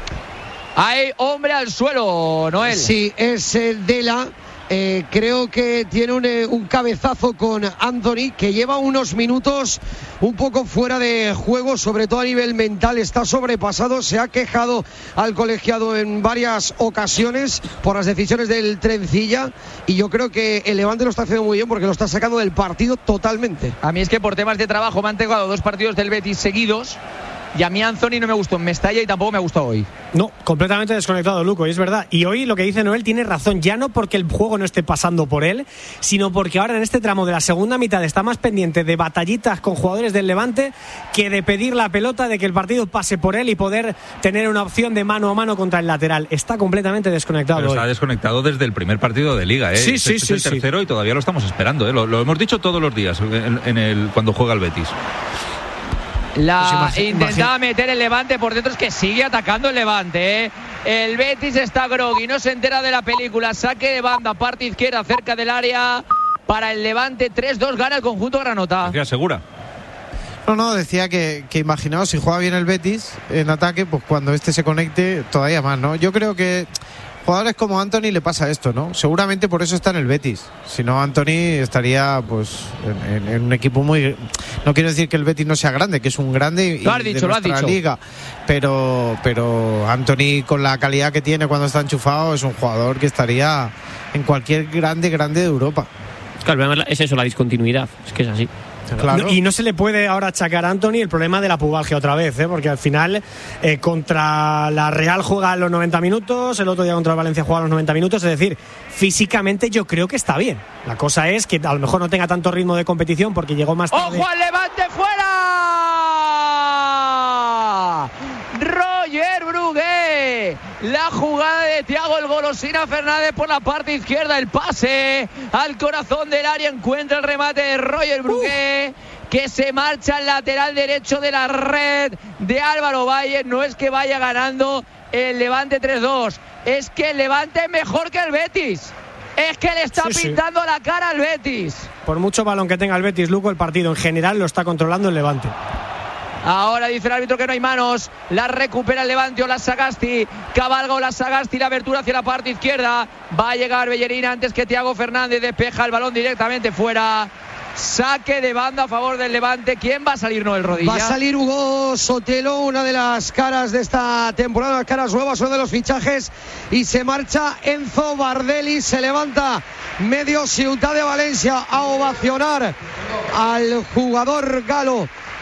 Hay hombre al suelo, Noel. Sí, es Dela. Creo que tiene un cabezazo con Anthony, que lleva unos minutos un poco fuera de juego, sobre todo a nivel mental. Está sobrepasado, se ha quejado al colegiado en varias ocasiones por las decisiones del Trencilla, y yo creo que el Levante lo está haciendo muy bien porque lo está sacando del partido totalmente. A mí es que por temas de trabajo me han tocado 2 partidos del Betis seguidos, y a mí Anthony no me gustó en Mestalla y tampoco me ha gustado hoy. No, completamente desconectado, Luco, y es verdad. Y hoy lo que dice Noel tiene razón, ya no porque el juego no esté pasando por él, sino porque ahora en este tramo de la segunda mitad está más pendiente de batallitas con jugadores del Levante que de pedir la pelota, de que el partido pase por él y poder tener una opción de mano a mano contra el lateral. Está completamente desconectado. Pero está desconectado desde el primer partido de Liga, ¿eh? Sí, es el tercero y todavía lo estamos esperando, ¿eh? Lo hemos dicho todos los días cuando juega el Betis. Intentaba meter el Levante por dentro, es que sigue atacando el Levante, ¿eh? El Betis está groggy, no se entera de la película. Saque de banda, parte izquierda, cerca del área para el Levante. 3-2, gana el conjunto granota. ¿Qué asegura? No, decía que imaginaos, si juega bien el Betis en ataque, pues cuando se conecte todavía más, ¿no? Yo creo que jugadores como Anthony le pasa esto, ¿no? Seguramente por eso está en el Betis. Si no, Anthony estaría pues en un equipo muy... No quiero decir que el Betis no sea grande, que es un grande lo has dicho. Liga. Pero Anthony, con la calidad que tiene cuando está enchufado, es un jugador que estaría en cualquier grande de Europa. Claro, es eso, la discontinuidad. Es que es así. Claro. Y no se le puede ahora achacar a Anthony el problema de la pubalgia otra vez, porque al final contra la Real juega los 90 minutos, el otro día contra el Valencia juega los 90 minutos, es decir, físicamente yo creo que está bien. La cosa es que a lo mejor no tenga tanto ritmo de competición porque llegó más tarde. ¡Ojo al Levante fuera! Roger Brugué, la jugada de Thiago el Golosina Fernández por la parte izquierda, el pase al corazón del área, encuentra el remate de Roger Brugué, que se marcha al lateral derecho de la red de Álvaro Valle. No es que vaya ganando el Levante 3-2, es que el Levante es mejor que el Betis. Es que le está pintando la cara al Betis. Por mucho balón que tenga el Betis, Luco, el partido en general lo está controlando el Levante. Ahora dice el árbitro que no hay manos. La recupera el Levante. Olas Sagasti. Cabalga Olas Sagasti. La abertura hacia la parte izquierda. Va a llegar Bellerín antes que Thiago Fernández. Despeja el balón directamente fuera. Saque de banda a favor del Levante. ¿Quién va a salir, Noel Rodilla? Va a salir Hugo Sotelo, una de las caras de esta temporada, las caras nuevas, uno de los fichajes, y se marcha Enzo Bardelli. Se levanta medio Ciutat de Valencia a ovacionar al jugador galo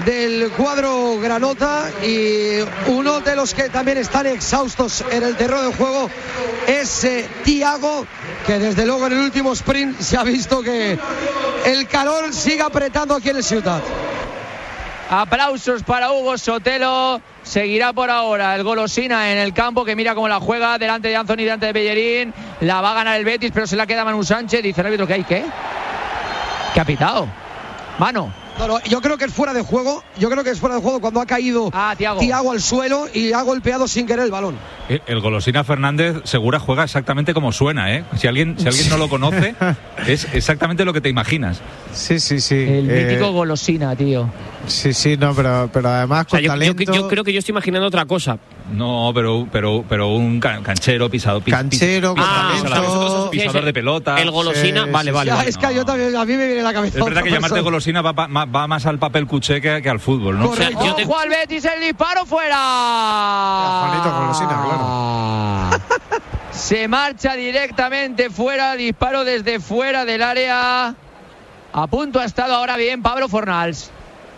del cuadro granota, y uno de los que también están exhaustos en el terreno de juego es Thiago, que desde luego en el último sprint se ha visto que el calor sigue apretando aquí en el Ciutat. Aplausos para Hugo Sotelo. Seguirá por ahora el golosina en el campo, que mira cómo la juega delante de Anthony, delante de Bellerín. La va a ganar el Betis, pero se la queda Manu Sánchez. Dice el árbitro que hay ¿qué ha pitado? Mano. No, yo creo que es fuera de juego. Yo creo que es fuera de juego cuando ha caído Thiago al suelo y ha golpeado sin querer el balón. El golosina Fernández Segura juega exactamente como suena, ¿eh? Si alguien no lo conoce, es exactamente lo que te imaginas. Sí. El mítico golosina, tío. Sí, no, pero además con talento. Yo creo que yo estoy imaginando otra cosa. No, pero un canchero, canchero, con talento, pisador de pelota. El golosina, vale. Es que yo también, a mí me viene la cabeza. Es verdad que llamarte golosina va más al papel cuché que al fútbol, ¿no? Correcto. Ojo al Betis, el disparo fuera. Juanito golosina, claro. Se marcha directamente fuera, disparo desde fuera del área. A punto ha estado ahora bien Pablo Fornals.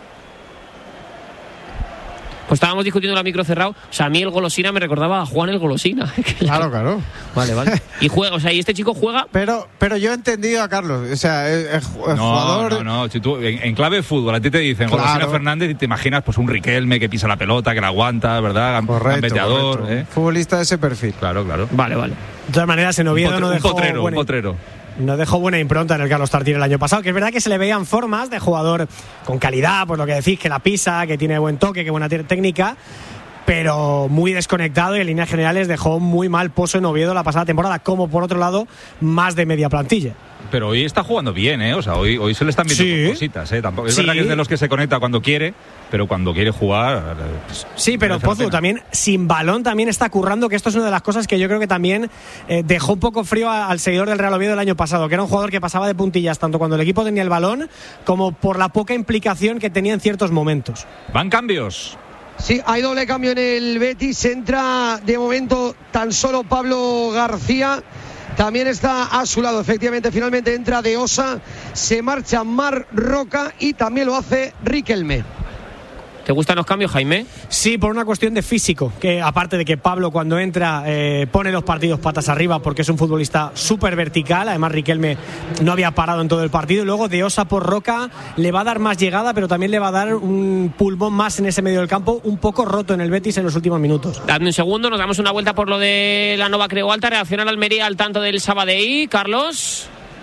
Pues estábamos discutiendo la micro cerrado. O sea, a mí el golosina me recordaba a Juan el golosina. Claro. Vale. Y juega, o sea, y este chico juega. Pero yo he entendido a Carlos. O sea, el jugador. No. Si tú, en clave de fútbol, a ti te dicen golosina Fernández y te imaginas pues un Riquelme que pisa la pelota, que la aguanta, ¿verdad? Gambeteador. Futbolista de ese perfil. Claro. Vale. De todas maneras, en Oviedo no dejó. Un potrero. No dejó buena impronta en el Carlos Tartiere el año pasado, que es verdad que se le veían formas de jugador con calidad, pues lo que decís, que la pisa, que tiene buen toque, que buena técnica, pero muy desconectado y en líneas generales dejó muy mal pozo en Oviedo la pasada temporada, como por otro lado, más de media plantilla. Pero hoy está jugando bien, ¿eh? O sea, hoy se le están viendo cositas, ¿eh? Tampoco, es verdad que es de los que se conecta cuando quiere, pero cuando quiere jugar. Sí, pero Pozu también, sin balón, también está currando, que esto es una de las cosas que yo creo que también dejó un poco frío al seguidor del Real Oviedo el año pasado, que era un jugador que pasaba de puntillas tanto cuando el equipo tenía el balón como por la poca implicación que tenía en ciertos momentos. Van cambios. Sí, hay doble cambio en el Betis. Entra de momento tan solo Pablo García. También está a su lado, efectivamente, finalmente entra De Osa, se marcha Mar Roca y también lo hace Riquelme. ¿Te gustan los cambios, Jaime? Sí, por una cuestión de físico, que aparte de que Pablo cuando entra pone los partidos patas arriba porque es un futbolista súper vertical, además Riquelme no había parado en todo el partido, y luego De Osa por Roca le va a dar más llegada, pero también le va a dar un pulmón más en ese medio del campo, un poco roto en el Betis en los últimos minutos. Dadme un segundo, nos damos una vuelta por lo de la Nova Creu Alta, reacciona el Almería al tanto del Sabadell, Carlos.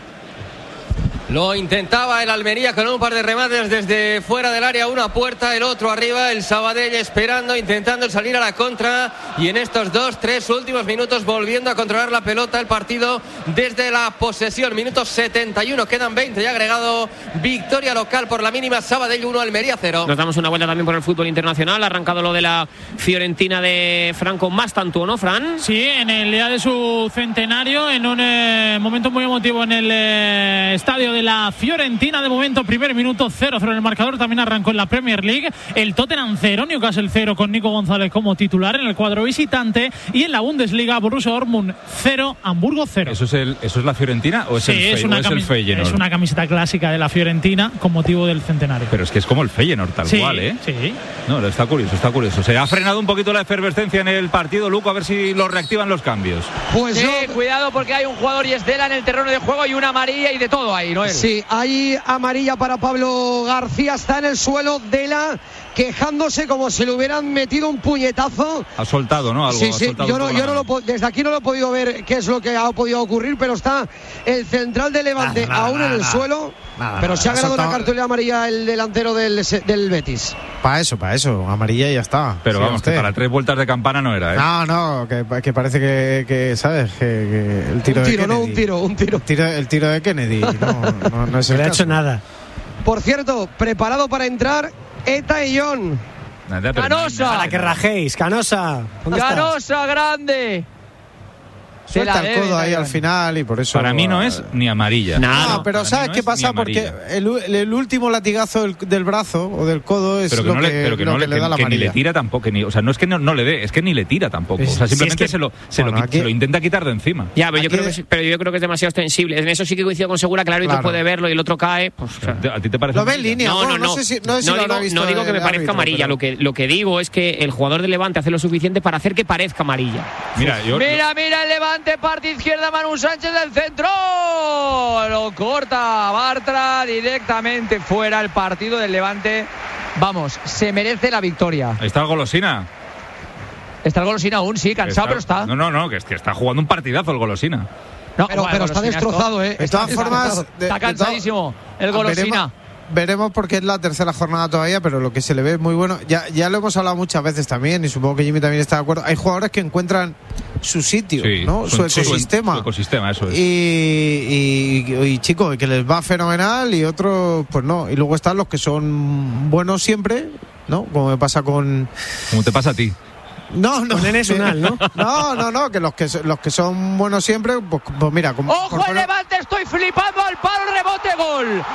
Lo intentaba el Almería con un par de remates desde fuera del área, uno a puerta, el otro arriba, el Sabadell esperando, intentando salir a la contra, y en estos 2-3 últimos minutos volviendo a controlar la pelota, el partido desde la posesión. Minuto 71, quedan 20 y agregado. Victoria local por la mínima, Sabadell 1, Almería 0. Nos damos una vuelta también por el fútbol internacional, ha arrancado lo de la Fiorentina de Franco Mastantuono, ¿no, Fran? Sí, en el día de su centenario, en un momento muy emotivo en el estadio de la Fiorentina. De momento, primer minuto, 0-0 en el marcador. También arrancó en la Premier League el Tottenham 0, Newcastle 0 con Nico González como titular en el cuadro visitante, y en la Bundesliga Borussia Dortmund 0, Hamburgo 0. ¿Eso es la Fiorentina o es el Feyenoord? Es una camiseta clásica de la Fiorentina con motivo del centenario. Pero es que es como el Feyenoord tal cual, ¿eh? Sí. No, está curioso. Se ha frenado un poquito la efervescencia en el partido, Luco, a ver si lo reactivan los cambios. Pues sí, cuidado porque hay un jugador y Estela en el terreno de juego y una amarilla y de todo ahí, ¿no? Sí, hay amarilla para Pablo García, está en el suelo, Dela quejándose como si le hubieran metido un puñetazo. Ha soltado, ¿no? Algo. Sí, desde aquí no lo he podido ver qué es lo que ha podido ocurrir, pero está el central de Levante aún en el suelo, pero se ha ganado una cartulina amarilla el delantero del Betis. Para eso, amarilla y ya está. Pero sí, vamos, que para 3 vueltas de campana no era, ¿eh? No, que parece que ¿sabes? Que el tiro de Kennedy. Un tiro. El tiro de Kennedy, no se le ha hecho nada. Por cierto, preparado para entrar Eta y John. Canosa. Para que rajéis, Canosa. Canosa grande. Suelta el codo ahí al final y por eso... Para mí no es ni amarilla. No, pero ¿sabes qué pasa? Porque el último latigazo del brazo o del codo es lo que le da la amarilla. Ni le tira tampoco. O sea, no es que no le dé, es que ni le tira tampoco. O sea, simplemente se lo intenta quitar de encima. Ya, pero yo creo que es demasiado extensible. En eso sí que coincido con Segura, que el árbitro puede verlo y el otro cae. Pues, ¿a ti te parece? ¿Lo ve en línea? No digo que me parezca amarilla. Lo que digo es que el jugador del Levante hace lo suficiente para hacer que parezca amarilla. Mira el Levante, parte izquierda, Manu Sánchez del centro. Lo corta Bartra directamente fuera. El partido del Levante, vamos, se merece la victoria. Ahí está el Golosina. Está el Golosina aún, sí, cansado, pero está. No, que está jugando un partidazo el Golosina. No, pero está destrozado, ¿eh? De todas formas, está cansadísimo el Golosina. Veremos porque es la tercera jornada todavía, pero lo que se le ve es muy bueno. Ya lo hemos hablado muchas veces también, y supongo que Jimmy también está de acuerdo. Hay jugadores que encuentran su sitio, ¿no? Su ecosistema. Su ecosistema, eso es. Y chicos, que les va fenomenal y otros, pues no. Y luego están los que son buenos siempre, ¿no? Como me pasa con... Como te pasa a ti. No, Enes Unal, ¿no? No, que los que son buenos siempre, pues mira. ¡Ojo el Levante! Estoy flipando al palo, rebote, gol. ¡Gol!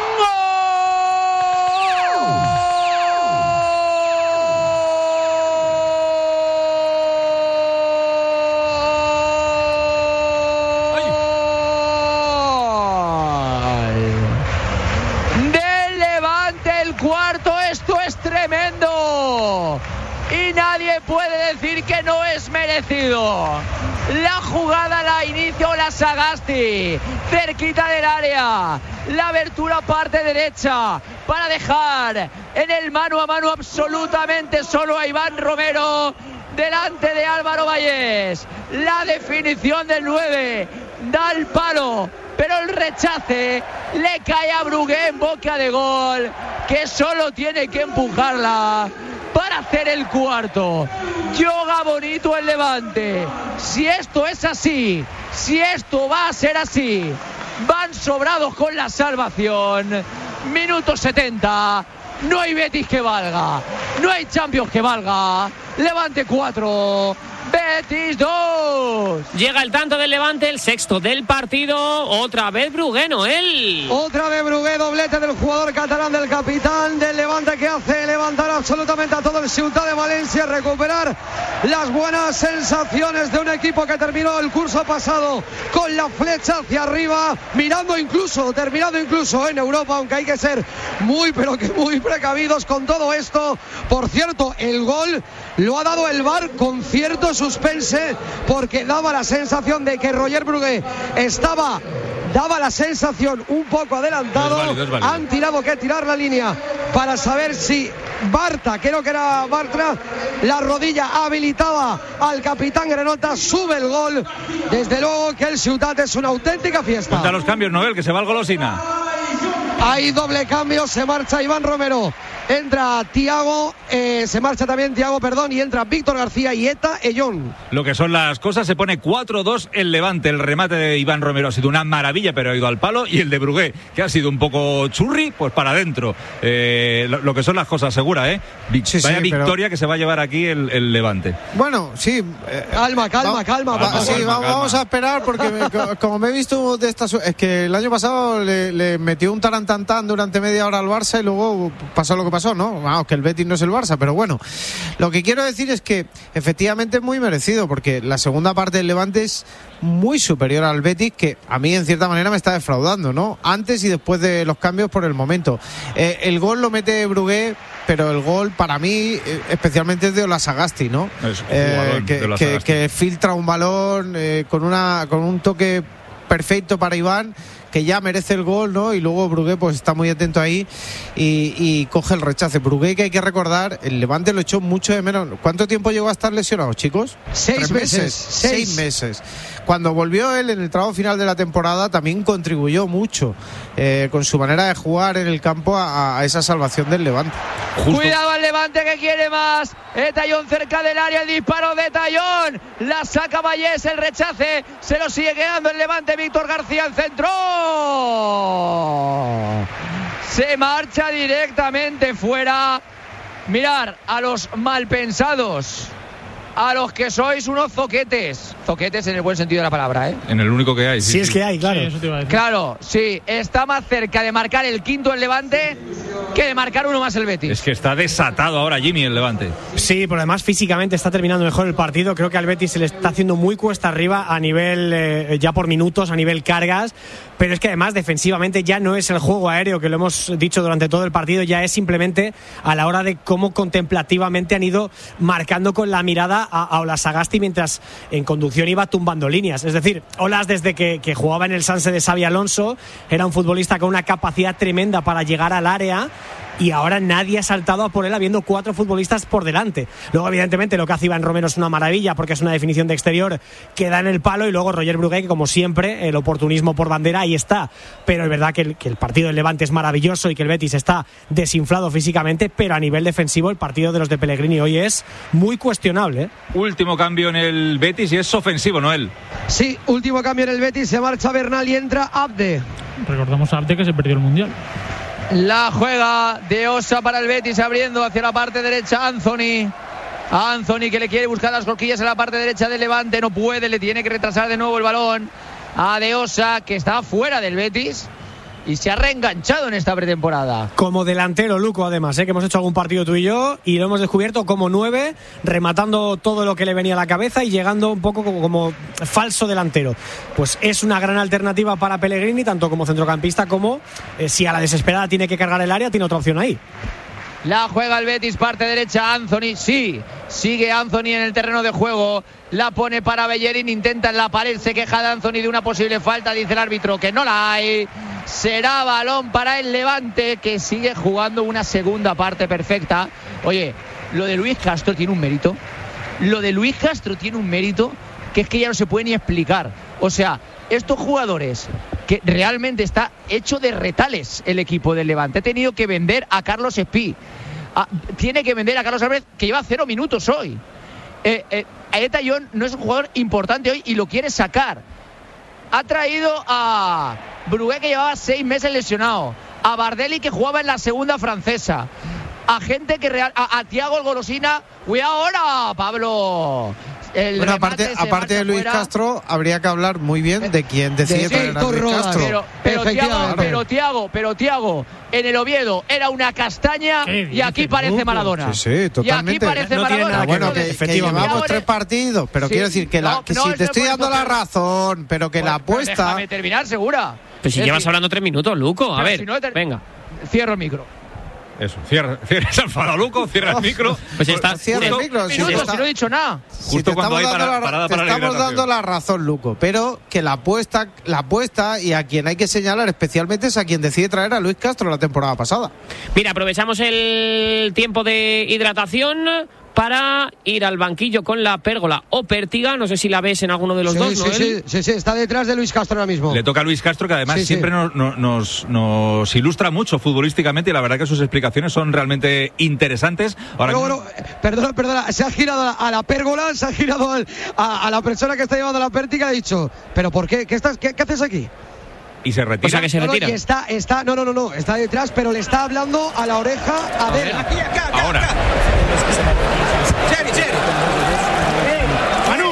Del Levante el cuarto, esto es tremendo. Y nadie puede decir que no es merecido. La jugada la inicia la Sagasti, cerquita del área. La abertura parte derecha para dejar en el mano a mano absolutamente solo a Iván Romero delante de Álvaro Vallés. La definición del 9 da el palo, pero el rechace le cae a Brugué en boca de gol, que solo tiene que empujarla para hacer el cuarto. Yoga bonito el Levante. Si esto es así, si esto va a ser así, van sobrados con la salvación. Minuto 70. No hay Betis que valga, no hay Champions que valga. Levante 4, Betis 2. Llega el tanto del Levante, el sexto del partido. Otra vez Brugué, Noel. Otra vez Brugué, doblete del jugador catalán, del capitán del Levante, que hace levantar absolutamente a todo el Ciutat de Valencia, recuperar las buenas sensaciones de un equipo que terminó el curso pasado con la flecha hacia arriba, terminando incluso en Europa, aunque hay que ser muy precavidos con todo esto. Por cierto, el gol lo ha dado el VAR con cierto suspense, porque daba la sensación de que Roger Brugué daba la sensación un poco adelantado. Es válido. Han tirado que tirar la línea para saber si Bartra, creo que era Bartra, la rodilla habilitaba al capitán Granota. Sube el gol. Desde luego que el Ciutat es una auténtica fiesta. Cuenta los cambios, Noel, que se va el Golosina. Hay doble cambio, se marcha Iván Romero, entra Thiago, se marcha también Thiago, y entra Víctor García y Eta Ellón. Lo que son las cosas, se pone 4-2 el Levante. El remate de Iván Romero ha sido una maravilla, pero ha ido al palo, y el de Brugué, que ha sido un poco churri, pues para adentro. Lo que son las cosas, Segura, Vaya victoria que se va a llevar aquí el Levante. Bueno, sí. Calma. Vamos a esperar, porque como me he visto de estas... Es que el año pasado le metió un tarantantán durante media hora al Barça y luego pasó lo que pasó, ¿no? Vamos, que el Betis no es el Barça, pero bueno. Lo que quiero decir es que efectivamente es muy merecido, porque la segunda parte del Levante es muy superior al Betis, que a mí en cierta manera me está defraudando, ¿no? Antes y después de los cambios por el momento. El gol lo mete Brugué, pero el gol para mí especialmente es de Olasagasti, ¿no? Que filtra un balón con un toque perfecto para Iván, que ya merece el gol, ¿no? Y luego Brugué pues está muy atento ahí y coge el rechace. Brugué, que hay que recordar, el Levante lo echó mucho de menos. ¿Cuánto tiempo llegó a estar lesionado, chicos? 6 meses. 6 meses. Cuando volvió él en el tramo final de la temporada, también contribuyó mucho con su manera de jugar en el campo a esa salvación del Levante. Cuidado al Levante, que quiere más. Tallón cerca del área, el disparo de Tallón. La saca Vallés, el rechace. Se lo sigue quedando el Levante. Víctor García al centro. Se marcha directamente fuera. Mirar a los malpensados a los que sois unos zoquetes. Zoquetes en el buen sentido de la palabra, ¿eh? En el único que hay. Sí, es que hay, claro. Sí, eso te iba a decir. Claro, sí. Está más cerca de marcar el quinto el Levante que de marcar uno más el Betis. Es que está desatado ahora Jimmy el Levante. Sí, pero además físicamente está terminando mejor el partido. Creo que al Betis se le está haciendo muy cuesta arriba a nivel, ya por minutos, a nivel cargas. Pero es que además defensivamente ya no es el juego aéreo, que lo hemos dicho durante todo el partido, ya es simplemente a la hora de cómo contemplativamente han ido marcando con la mirada a Olas Sagasti mientras en conducción iba tumbando líneas. Es decir, Olas desde que jugaba en el Sanse de Xabi Alonso era un futbolista con una capacidad tremenda para llegar al área, y ahora nadie ha saltado a por él habiendo 4 futbolistas por delante. Luego, evidentemente, lo que hace Iván Romero es una maravilla porque es una definición de exterior que da en el palo, y luego Roger Brugué, que como siempre, el oportunismo por bandera, ahí está. Pero es verdad que el partido del Levante es maravilloso y que el Betis está desinflado físicamente, pero a nivel defensivo el partido de los de Pellegrini hoy es muy cuestionable, ¿eh? Último cambio en el Betis y es ofensivo, Noel. Sí, último cambio en el Betis, se marcha Bernal y entra Abde. Recordamos a Abde que se perdió el Mundial. La juega de Osa para el Betis, abriendo hacia la parte derecha Anthony. Anthony, que le quiere buscar las cosquillas en la parte derecha del Levante, no puede, le tiene que retrasar de nuevo el balón a De Osa, que está fuera del Betis y se ha reenganchado en esta pretemporada. Como delantero, Luco, además, que hemos hecho algún partido tú y yo y lo hemos descubierto como 9, rematando todo lo que le venía a la cabeza y llegando un poco como falso delantero. Pues es una gran alternativa para Pellegrini, tanto como centrocampista como si a la desesperada tiene que cargar el área, tiene otra opción ahí. La juega el Betis, parte derecha Anthony, sí, sigue Anthony en el terreno de juego, la pone para Bellerín, intenta en la pared, se queja de Anthony de una posible falta, dice el árbitro que no la hay. Será balón para el Levante, que sigue jugando una segunda parte perfecta. Oye, lo de Luis Castro tiene un mérito. Lo de Luis Castro tiene un mérito que es que ya no se puede ni explicar. O sea, estos jugadores que realmente está hecho de retales el equipo del Levante. Ha tenido que vender a Carlos Espí. Tiene que vender a Carlos Álvarez, que lleva 0 minutos hoy. Aeta John no es un jugador importante hoy y lo quiere sacar. Ha traído a Brugué, que llevaba 6 meses lesionado, a Bardelli, que jugaba en la segunda francesa, a gente que a Thiago el Golosina. Cuidado ahora, Pablo. Bueno, aparte de Luis fuera. Castro, habría que hablar muy bien de quién decide traer a Luis Castro. Pero Thiago, en el Oviedo era una castaña y aquí parece Maradona. Sí, totalmente. Y aquí parece Maradona. Bueno, que llevamos 3 partidos, pero sí, quiero decir que si te estoy dando la razón, pero que la apuesta... Déjame terminar, segura. Pero si llevas hablando 3 minutos, Luco, a ver, venga. Cierro el micro. Eso, cierra ese Luco, cierra el micro. Pues está, cierra el micro. Si no he dicho nada. Justo cuando hay parada para la estamos dando la razón, Luco, pero que la apuesta y a quien hay que señalar especialmente es a quien decide traer a Luis Castro la temporada pasada. Mira, aprovechamos el tiempo de hidratación para ir al banquillo con la Pérgola o Pértiga. No sé si la ves en alguno de los dos, ¿no? Sí, está detrás de Luis Castro ahora mismo. Le toca a Luis Castro, que además siempre nos ilustra mucho futbolísticamente, y la verdad que sus explicaciones son realmente interesantes. Ahora bueno, perdona, se ha girado a la Pérgola, se ha girado a la persona que está llevando la Pértiga, ha dicho, ¿pero por qué? ¿Qué haces aquí? Y se retira. O sea, que se retira. Y está detrás, pero le está hablando a la oreja a ver. Acá. Ahora. Jerry. Manu.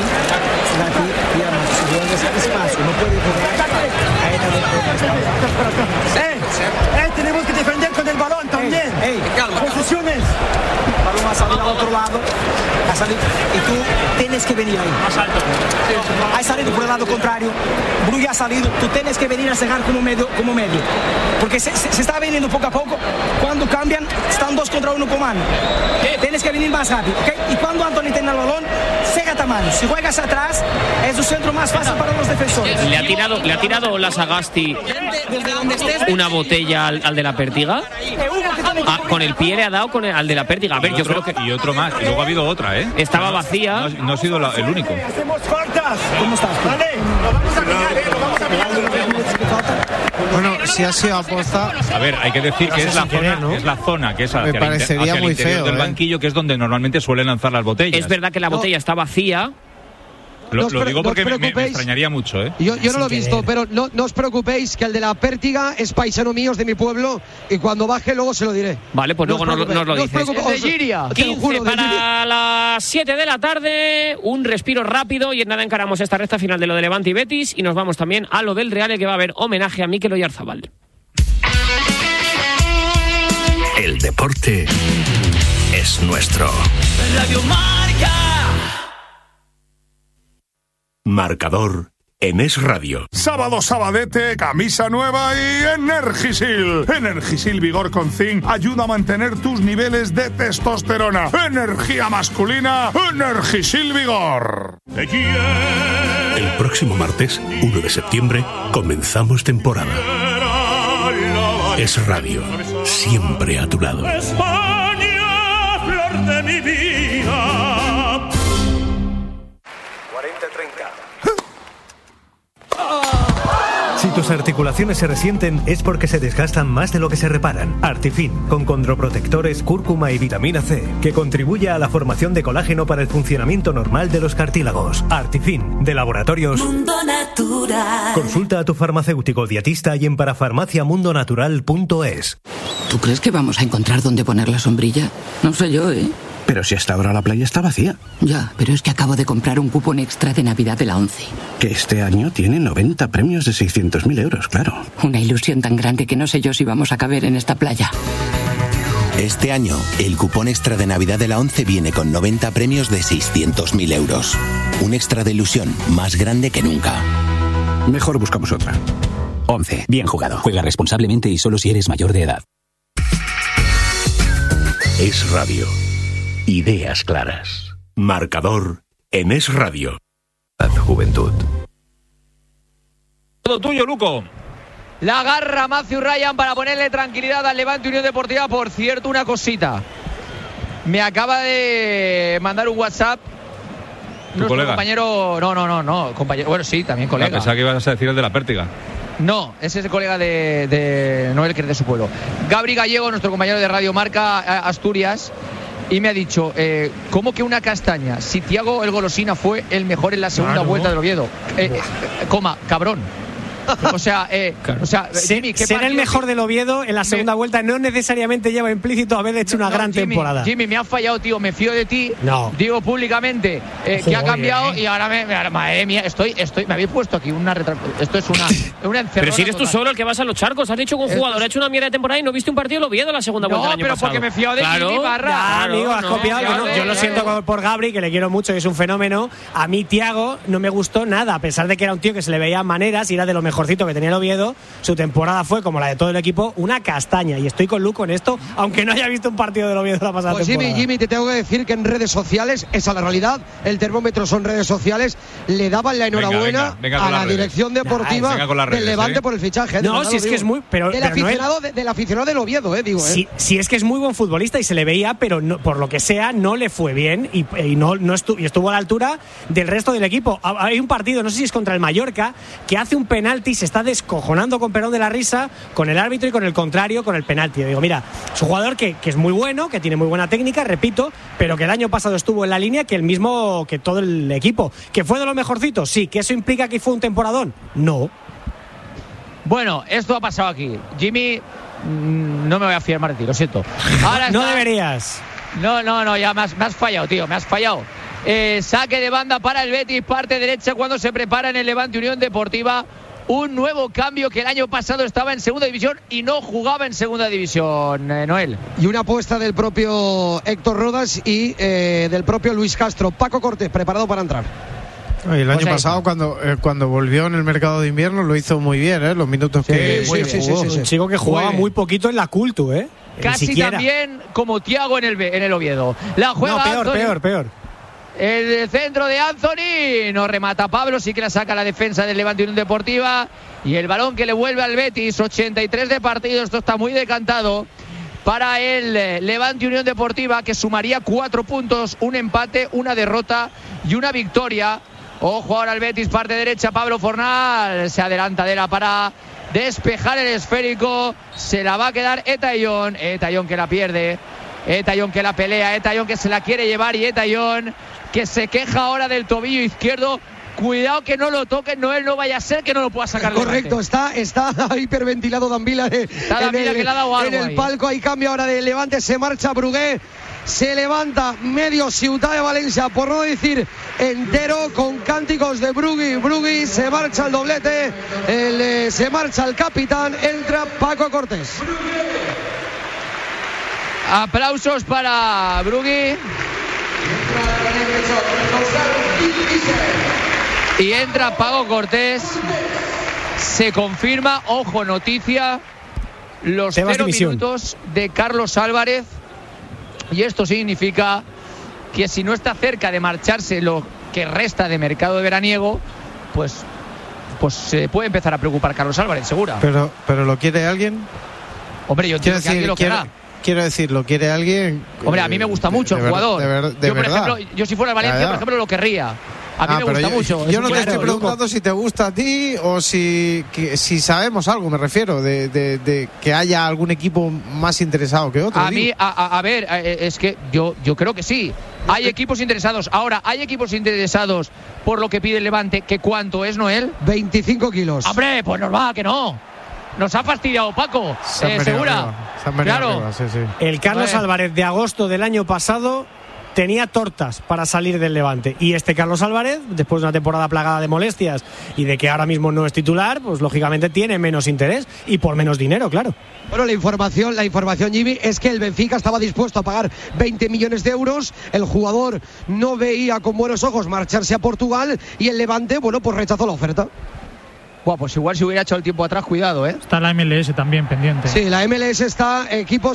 Tenemos que defender con el balón también. Calma. Posiciones. El balón ha salido al otro lado. Ha salido. Y tú tienes que venir ahí. Más alto. Ha salido por el lado contrario. Brugué ha salido. Tú tienes que venir a cegar como medio. Porque se está viniendo poco a poco. Cuando cambian, están 2 contra 1 con mano. Tienes que venir más rápido, ¿ok? Y cuando Anthony tiene el balón, cégate a mano. Si juegas atrás, es un centro más fácil para los defensores. ¿Le ha tirado Olas Sagasti una botella al de la Pértiga? Con el pie le ha dado al de la Pértiga. A ver, yo creo que... Y otro más. Y luego ha habido otra, ¿eh? Estaba vacía. No ha sido el único. Hacemos faltas. ¿Cómo estás? Vale, lo vamos a pillar, Bueno, si ha sido aposta... A ver, hay que decir que es la zona que es hacia el interior del banquillo, que es donde normalmente suelen lanzar las botellas. Es verdad que la botella está vacía. Lo digo porque me extrañaría mucho, ¿eh? Yo no lo he visto, pero no os preocupéis, que el de la Pértiga es paisano mío, es de mi pueblo, y cuando baje luego se lo diré. Vale, pues luego nos lo dices. Es de Giria. 15 para las 7 de la tarde, un respiro rápido y en nada encaramos esta recta final de lo de Levante y Betis y nos vamos también a lo del Real, que va a haber homenaje a Mikel Oyarzabal. El deporte es nuestro. Radio Marca. Marcador en Es Radio. Sábado Sabadete, camisa nueva y Energisil. Energisil Vigor con Zinc ayuda a mantener tus niveles de testosterona. Energía masculina, Energisil Vigor. El próximo martes, 1 de septiembre, comenzamos temporada. Es Radio, siempre a tu lado. España, flor de mi vida. 40-30. Si tus articulaciones se resienten es porque se desgastan más de lo que se reparan. Artifin, con condroprotectores, cúrcuma y vitamina C, que contribuye a la formación de colágeno para el funcionamiento normal de los cartílagos. Artifin, de Laboratorios Mundo Natural. Consulta a tu farmacéutico dietista y en parafarmaciamundonatural.es. ¿Tú crees que vamos a encontrar dónde poner la sombrilla? No sé yo, ¿eh? Pero si hasta ahora la playa está vacía. Ya, pero es que acabo de comprar un cupón extra de Navidad de la ONCE. Que este año tiene 90 premios de 600.000 euros, claro. Una ilusión tan grande que no sé yo si vamos a caber en esta playa. Este año, el cupón extra de Navidad de la ONCE viene con 90 premios de 600.000 euros. Un extra de ilusión más grande que nunca. Mejor buscamos otra. ONCE. Bien jugado. Juega responsablemente y solo si eres mayor de edad. Es Radio. Ideas claras. Marcador en Es Radio. Juventud. Todo tuyo, Luco. La agarra Matthew Ryan para ponerle tranquilidad al Levante Unión Deportiva. Por cierto, una cosita. Me acaba de mandar un WhatsApp ¿Tu nuestro colega? compañero. No, compañero. Bueno, sí, también colega. Pensaba que ibas a decir el de la Pértiga. No, ese es el colega de Noel, que es de su pueblo. Gabri Gallego, nuestro compañero de Radio Marca Asturias, y me ha dicho, ¿cómo que una castaña? Si Thiago el Golosina fue el mejor en la segunda vuelta del Oviedo. Cabrón. O sea, Jimmy, ¿qué ser el mejor del Oviedo en la segunda vuelta no necesariamente lleva implícito haber hecho una gran temporada. Jimmy, me has fallado, tío. Me fío de ti. No. Digo públicamente que ha cambiado y ahora madre mía, me habéis puesto aquí una esto es una encerrona. Pero si eres tú total. solo el que vas a los charcos. Has dicho que un jugador ha hecho una mierda de temporada y no viste un partido del Oviedo la segunda vuelta del año pasado. No, pero porque me fío de Jimmy Barra. Ya, amigo, has copiado. Yo lo siento por Gabri, que le quiero mucho, que es un fenómeno. A mí Thiago no me gustó nada, a pesar de que era un tío que se le veía maneras y era de lo mejorcito que tenía el Oviedo. Su temporada fue, como la de todo el equipo, una castaña. Y estoy con Luco en esto, aunque no haya visto un partido del Oviedo la pasada temporada. Jimmy, te tengo que decir que en redes sociales, esa es la realidad, el termómetro son redes sociales, le daban la enhorabuena a la dirección deportiva del Levante por el fichaje. No, si es que es muy... Del aficionado del Oviedo, digo. Sí, es que es muy buen futbolista y se le veía, pero no, por lo que sea, no le fue bien y estuvo a la altura del resto del equipo. Hay un partido, no sé si es contra el Mallorca, que hace un penalti, se está descojonando con perdón de la risa con el árbitro y con el contrario, con el penalti. Yo digo, mira, es un jugador que es muy bueno, que tiene muy buena técnica, repito, pero que el año pasado estuvo en la línea que todo el equipo. ¿Que fue de los mejorcitos? Sí. ¿Que eso implica que fue un temporadón? No. Bueno, esto ha pasado aquí. Jimmy, no me voy a fiar más de ti, lo siento. Ahora no deberías. No, ya me has fallado, tío, me has fallado. Saque de banda para el Betis, parte derecha cuando se prepara en el Levante Unión Deportiva. Un nuevo cambio que el año pasado estaba en segunda división y no jugaba en segunda división, Noel. Y una apuesta del propio Héctor Rodas y del propio Luis Castro. Paco Cortés, preparado para entrar. El año pasado, cuando volvió en el mercado de invierno, lo hizo muy bien, los minutos que jugó. Un chico que jugaba muy poquito en la Cultu, Casi también como Thiago en el Oviedo. La juega peor. El centro de Anthony, no remata Pablo, sí que la saca la defensa del Levante Unión Deportiva y el balón que le vuelve al Betis, 83 de partido, esto está muy decantado para el Levante Unión Deportiva, que sumaría 4 puntos, un empate, una derrota y una victoria. Ojo ahora al Betis, parte derecha, Pablo Fornal, se adelanta de la para despejar el esférico, se la va a quedar Etayón que la pierde, Etayón que la pelea, Etayón que se la quiere llevar y Etayón que se queja ahora del tobillo izquierdo cuidado que no lo toque, Noel, no vaya a ser que no lo pueda sacar. Correcto, está hiperventilado Dambila en el palco. Hay cambio ahora de Levante, se marcha Brugué. Se levanta medio Ciutat de Valencia, por no decir entero, con cánticos de Brugui, se marcha el doblete, se marcha el capitán, entra Paco Cortés. Aplausos para Brugui. Y entra Paco Cortés. Se confirma, ojo, noticia, los 0 minutos de Carlos Álvarez. Y esto significa que si no está cerca de marcharse lo que resta de mercado veraniego, pues se puede empezar a preocupar Carlos Álvarez, segura. Pero ¿lo quiere alguien? Hombre, yo entiendo que alguien lo querrá. Quiero decir, ¿lo quiere alguien? Hombre, a mí me gusta mucho el jugador. Yo, por ejemplo, si fuera el Valencia, por ejemplo, lo querría. A mí me gusta mucho. Yo no te estoy preguntando si te gusta a ti o si sabemos algo, me refiero, de que haya algún equipo más interesado que otro. A mí, a ver, es que yo creo que sí. Hay equipos interesados. Ahora, ¿hay equipos interesados por lo que pide el Levante? ¿Que cuánto es, Noel? 25 kilos. Hombre, pues normal que no. Nos ha fastidiado Paco, segura. Claro. Arriba, sí. El Carlos Álvarez de agosto del año pasado tenía tortas para salir del Levante, y este Carlos Álvarez, después de una temporada plagada de molestias y de que ahora mismo no es titular, pues lógicamente tiene menos interés y por menos dinero, claro. Bueno, la información, Jimmy, es que el Benfica estaba dispuesto a pagar 20 millones de euros, el jugador no veía con buenos ojos marcharse a Portugal y el Levante, bueno, pues rechazó la oferta. Pues igual si hubiera hecho el tiempo atrás, cuidado, ¿eh? Está la MLS también pendiente. Sí, la MLS está, equipos